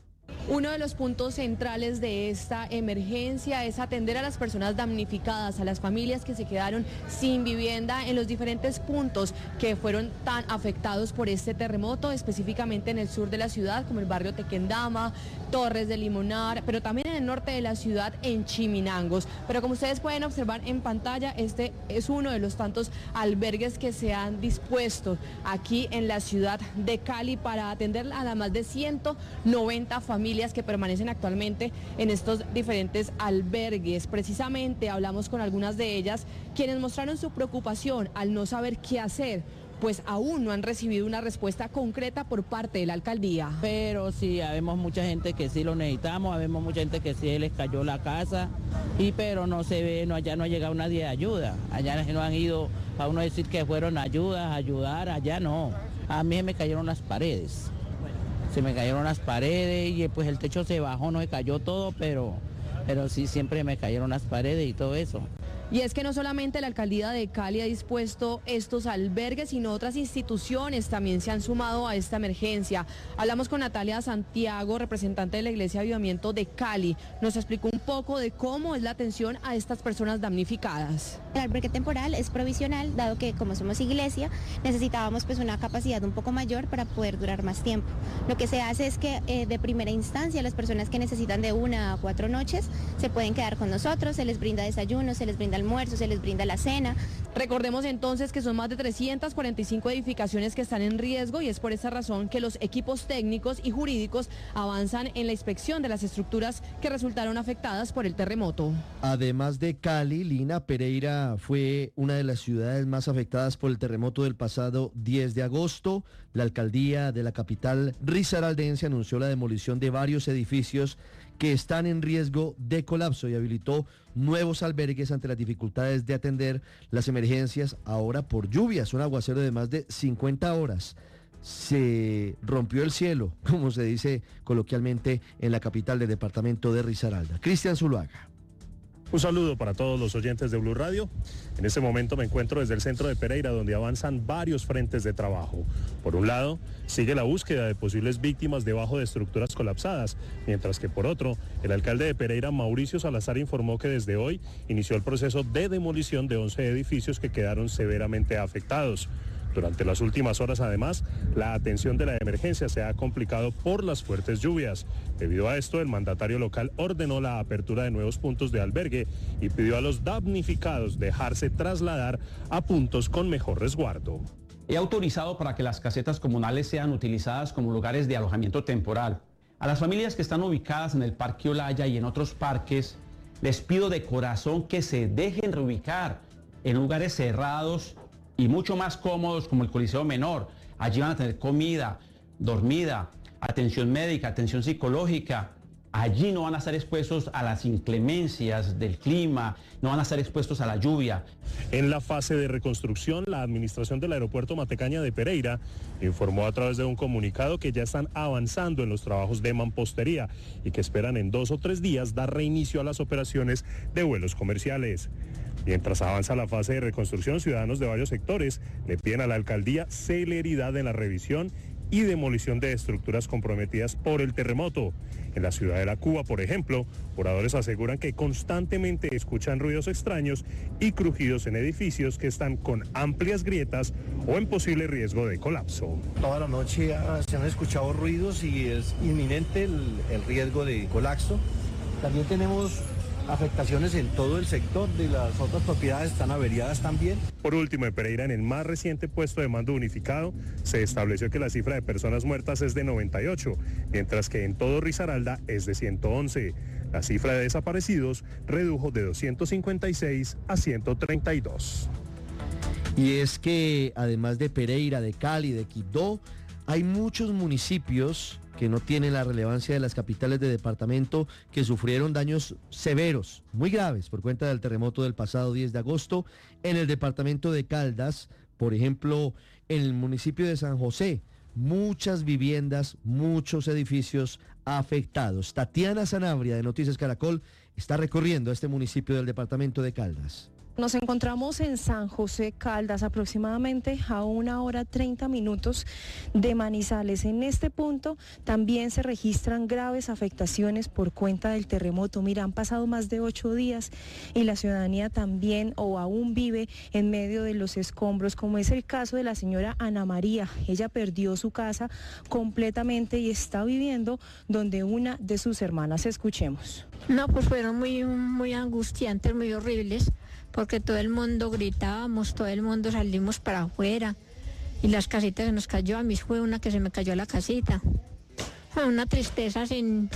Uno de los puntos centrales de esta emergencia es atender a las personas damnificadas, a las familias que se quedaron sin vivienda en los diferentes puntos que fueron tan afectados por este terremoto, específicamente en el sur de la ciudad, como el barrio Tequendama, Torres de Limonar, pero también en el norte de la ciudad, en Chiminangos. Pero como ustedes pueden observar en pantalla, este es uno de los tantos albergues que se han dispuesto aquí en la ciudad de Cali para atender a las más de ciento noventa familias que permanecen actualmente en estos diferentes albergues. Precisamente hablamos con algunas de ellas, quienes mostraron su preocupación al no saber qué hacer, pues aún no han recibido una respuesta concreta por parte de la alcaldía. Pero sí, habemos mucha gente que sí lo necesitamos, habemos mucha gente que sí les cayó la casa, y pero no se ve, no, allá no ha llegado nadie de ayuda, allá no han ido a uno decir que fueron ayudas, ayudar, allá no. A mí me cayeron las paredes. Se me cayeron las paredes y pues el techo se bajó, no se cayó todo, pero, pero sí siempre me cayeron las paredes y todo eso. Y es que no solamente la alcaldía de Cali ha dispuesto estos albergues, sino otras instituciones también se han sumado a esta emergencia. Hablamos con Natalia Santiago, representante de la Iglesia Avivamiento de Cali. Nos explicó un poco de cómo es la atención a estas personas damnificadas. El albergue temporal es provisional, dado que como somos iglesia, necesitábamos pues una capacidad un poco mayor para poder durar más tiempo. Lo que se hace es que eh, de primera instancia las personas que necesitan de una a cuatro noches se pueden quedar con nosotros, se les brinda desayuno, se les brinda almuerzo, se les brinda la cena. Recordemos entonces que son más de trescientas cuarenta y cinco edificaciones que están en riesgo y es por esa razón que los equipos técnicos y jurídicos avanzan en la inspección de las estructuras que resultaron afectadas por el terremoto. Además de Cali, Lina, Pereira fue una de las ciudades más afectadas por el terremoto del pasado diez de agosto. La alcaldía de la capital risaraldense anunció la demolición de varios edificios que están en riesgo de colapso y habilitó nuevos albergues ante las dificultades de atender las emergencias ahora por lluvias, un aguacero de más de cincuenta horas. Se rompió el cielo, como se dice coloquialmente en la capital del departamento de Risaralda. Cristian Zuluaga. Un saludo para todos los oyentes de Blue Radio. En este momento me encuentro desde el centro de Pereira, donde avanzan varios frentes de trabajo. Por un lado, sigue la búsqueda de posibles víctimas debajo de estructuras colapsadas, mientras que por otro, el alcalde de Pereira, Mauricio Salazar, informó que desde hoy inició el proceso de demolición de once edificios que quedaron severamente afectados. Durante las últimas horas, además, la atención de la emergencia se ha complicado por las fuertes lluvias. Debido a esto, el mandatario local ordenó la apertura de nuevos puntos de albergue y pidió a los damnificados dejarse trasladar a puntos con mejor resguardo. He autorizado para que las casetas comunales sean utilizadas como lugares de alojamiento temporal. A las familias que están ubicadas en el Parque Olaya y en otros parques, les pido de corazón que se dejen reubicar en lugares cerrados y mucho más cómodos como el Coliseo Menor. Allí van a tener comida, dormida, atención médica, atención psicológica. Allí no van a estar expuestos a las inclemencias del clima, no van a estar expuestos a la lluvia. En la fase de reconstrucción, la administración del aeropuerto Matecaña de Pereira informó a través de un comunicado que ya están avanzando en los trabajos de mampostería y que esperan en dos o tres días dar reinicio a las operaciones de vuelos comerciales. Mientras avanza la fase de reconstrucción, ciudadanos de varios sectores le piden a la alcaldía celeridad en la revisión y demolición de estructuras comprometidas por el terremoto. En la ciudad de La Cuba, por ejemplo, moradores aseguran que constantemente escuchan ruidos extraños y crujidos en edificios que están con amplias grietas o en posible riesgo de colapso. Toda la noche se han escuchado ruidos y es inminente el, el riesgo de colapso. También tenemos afectaciones en todo el sector, de las otras propiedades están averiadas también. Por último, en Pereira, en el más reciente puesto de mando unificado, se estableció que la cifra de personas muertas es de noventa y ocho, mientras que en todo Risaralda es de ciento once. La cifra de desaparecidos redujo de doscientos cincuenta y seis a ciento treinta y dos. Y es que además de Pereira, de Cali, de Quibdó, hay muchos municipios que no tienen la relevancia de las capitales de departamento que sufrieron daños severos, muy graves, por cuenta del terremoto del pasado diez de agosto. En el departamento de Caldas, por ejemplo, en el municipio de San José, muchas viviendas, muchos edificios afectados. Tatiana Sanabria, de Noticias Caracol, está recorriendo este municipio del departamento de Caldas. Nos encontramos en San José Caldas, aproximadamente a una hora treinta minutos de Manizales. En este punto también se registran graves afectaciones por cuenta del terremoto. Mira, han pasado más de ocho días y la ciudadanía también o aún vive en medio de los escombros, como es el caso de la señora Ana María. Ella perdió su casa completamente y está viviendo donde una de sus hermanas. Escuchemos. No, pues fueron muy, muy angustiantes, muy horribles, porque todo el mundo gritábamos, todo el mundo salimos para afuera y las casitas se nos cayó. A mí fue una que se me cayó la casita. Fue una tristeza sin,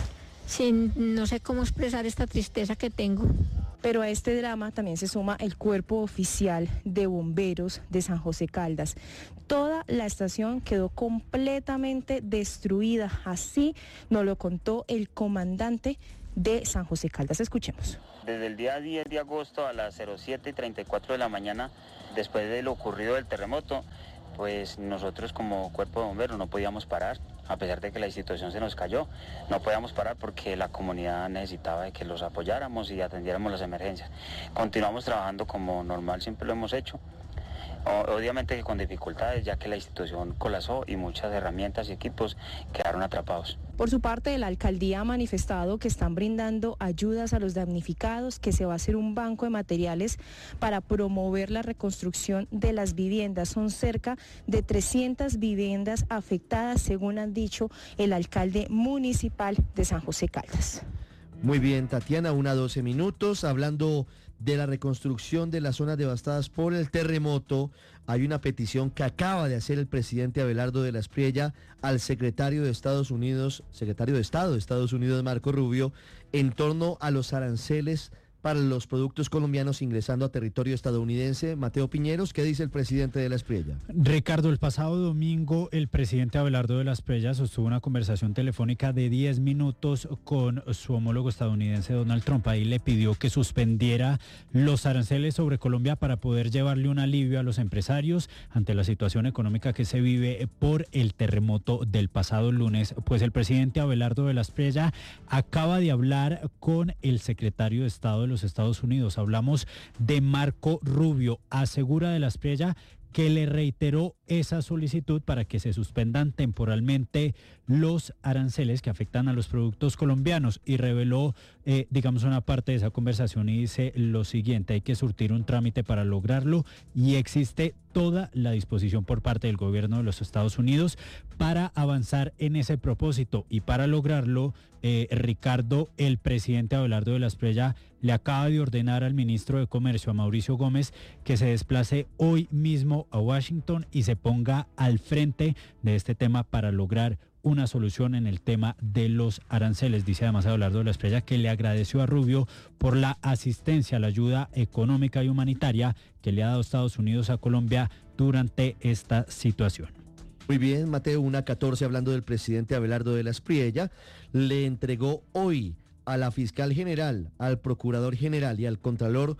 sin, no sé cómo expresar esta tristeza que tengo. Pero a este drama también se suma el cuerpo oficial de bomberos de San José Caldas. Toda la estación quedó completamente destruida, así nos lo contó el comandante de San José Caldas. Escuchemos. Desde el día diez de agosto a las siete y treinta y cuatro de la mañana, después de lo ocurrido del terremoto, pues nosotros como cuerpo de bomberos no podíamos parar, a pesar de que la institución se nos cayó, no podíamos parar porque la comunidad necesitaba de que los apoyáramos y atendiéramos las emergencias. Continuamos trabajando como normal, siempre lo hemos hecho. Obviamente que con dificultades, ya que la institución colapsó y muchas herramientas y equipos quedaron atrapados. Por su parte, la alcaldía ha manifestado que están brindando ayudas a los damnificados, que se va a hacer un banco de materiales para promover la reconstrucción de las viviendas. Son cerca de trescientas viviendas afectadas, según han dicho el alcalde municipal de San José Caldas. Muy bien, Tatiana, una doce minutos, hablando de la reconstrucción de las zonas devastadas por el terremoto. Hay una petición que acaba de hacer el presidente Abelardo de la Espriella al secretario de Estados Unidos, secretario de Estado de Estados Unidos, Marco Rubio, en torno a los aranceles para los productos colombianos ingresando a territorio estadounidense. Mateo Piñeros, ¿qué dice el presidente de la Espriella? Ricardo, el pasado domingo el presidente Abelardo de la Espriella sostuvo una conversación telefónica de diez minutos con su homólogo estadounidense Donald Trump. Ahí le pidió que suspendiera los aranceles sobre Colombia para poder llevarle un alivio a los empresarios ante la situación económica que se vive por el terremoto del pasado lunes. Pues el presidente Abelardo de la Espriella acaba de hablar con el secretario de Estado de los Estados Unidos. Hablamos de Marco Rubio. Asegura de la Espriella que le reiteró esa solicitud para que se suspendan temporalmente los aranceles que afectan a los productos colombianos y reveló, eh, digamos, una parte de esa conversación y dice lo siguiente: hay que surtir un trámite para lograrlo y existe toda la disposición por parte del gobierno de los Estados Unidos para avanzar en ese propósito y para lograrlo, eh, Ricardo, el presidente Abelardo de la Espriella le acaba de ordenar al ministro de Comercio, a Mauricio Gómez, que se desplace hoy mismo a Washington y se ponga al frente de este tema para lograr una solución en el tema de los aranceles. Dice además Abelardo de la Espriella que le agradeció a Rubio por la asistencia, la ayuda económica y humanitaria que le ha dado Estados Unidos a Colombia durante esta situación. Muy bien, Mateo, una catorce, hablando del presidente Abelardo de la Espriella, le entregó hoy a la fiscal general, al procurador general y al contralor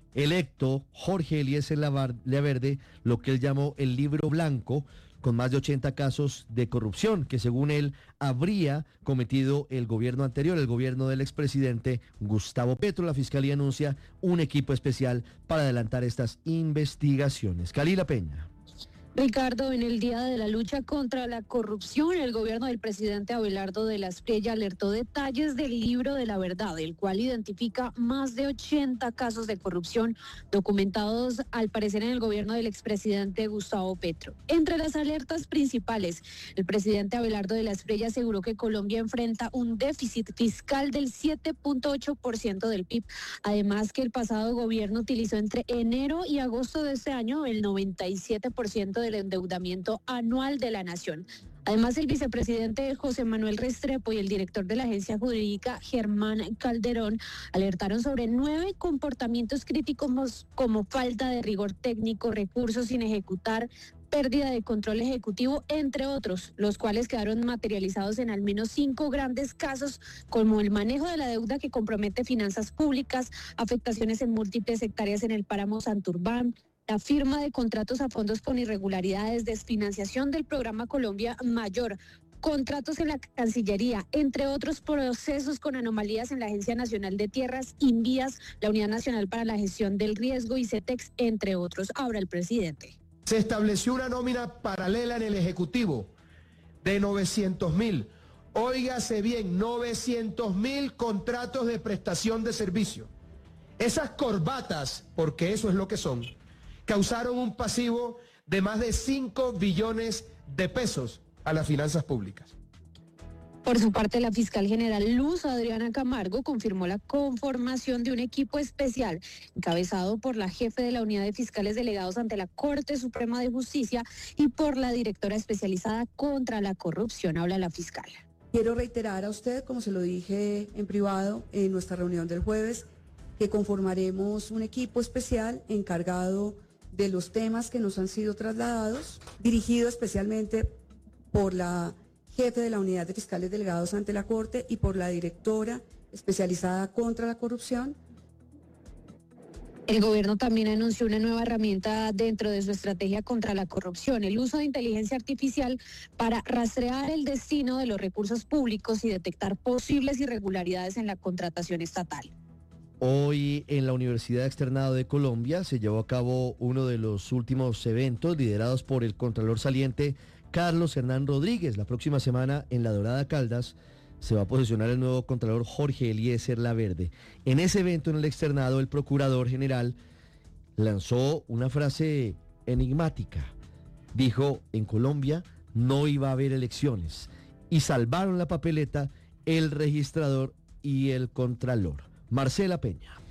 electo Jorge Eliezer Leaverde lo que él llamó el libro blanco, con más de ochenta casos de corrupción que según él habría cometido el gobierno anterior, el gobierno del expresidente Gustavo Petro. La fiscalía anuncia un equipo especial para adelantar estas investigaciones. Kalila Peña. Ricardo, en el Día de la Lucha contra la Corrupción, el gobierno del presidente Abelardo de la Espriella alertó detalles del libro de la verdad, el cual identifica más de ochenta casos de corrupción documentados al parecer en el gobierno del expresidente Gustavo Petro. Entre las alertas principales, el presidente Abelardo de la Espriella aseguró que Colombia enfrenta un déficit fiscal del siete punto ocho por ciento del P I B, además que el pasado gobierno utilizó entre enero y agosto de este año el noventa y siete por ciento de del endeudamiento anual de la nación. Además, el vicepresidente José Manuel Restrepo y el director de la agencia jurídica Germán Calderón alertaron sobre nueve comportamientos críticos como falta de rigor técnico, recursos sin ejecutar, pérdida de control ejecutivo, entre otros, los cuales quedaron materializados en al menos cinco grandes casos, como el manejo de la deuda que compromete finanzas públicas, afectaciones en múltiples hectáreas en el páramo Santurbán, la firma de contratos a fondos con irregularidades, desfinanciación del programa Colombia Mayor, contratos en la Cancillería, entre otros procesos con anomalías en la Agencia Nacional de Tierras, Invías, la Unidad Nacional para la Gestión del Riesgo y CETEX, entre otros. Ahora el presidente. Se estableció una nómina paralela en el Ejecutivo de novecientos mil. Óigase bien, novecientos mil contratos de prestación de servicio. Esas corbatas, porque eso es lo que son, causaron un pasivo de más de cinco billones de pesos a las finanzas públicas. Por su parte, la fiscal general Luz Adriana Camargo confirmó la conformación de un equipo especial encabezado por la jefe de la Unidad de Fiscales Delegados ante la Corte Suprema de Justicia y por la directora especializada contra la corrupción. Habla la fiscal. Quiero reiterar a usted, como se lo dije en privado en nuestra reunión del jueves, que conformaremos un equipo especial encargado de los temas que nos han sido trasladados, dirigido especialmente por la jefe de la Unidad de Fiscales Delegados ante la Corte y por la directora especializada contra la corrupción. El gobierno también anunció una nueva herramienta dentro de su estrategia contra la corrupción, el uso de inteligencia artificial para rastrear el destino de los recursos públicos y detectar posibles irregularidades en la contratación estatal. Hoy en la Universidad Externado de Colombia se llevó a cabo uno de los últimos eventos liderados por el contralor saliente Carlos Hernán Rodríguez. La próxima semana en La Dorada Caldas se va a posesionar el nuevo contralor Jorge Eliezer Laverde. En ese evento en el externado el procurador general lanzó una frase enigmática. Dijo, en Colombia no iba a haber elecciones y salvaron la papeleta el registrador y el contralor. Marcela Peña.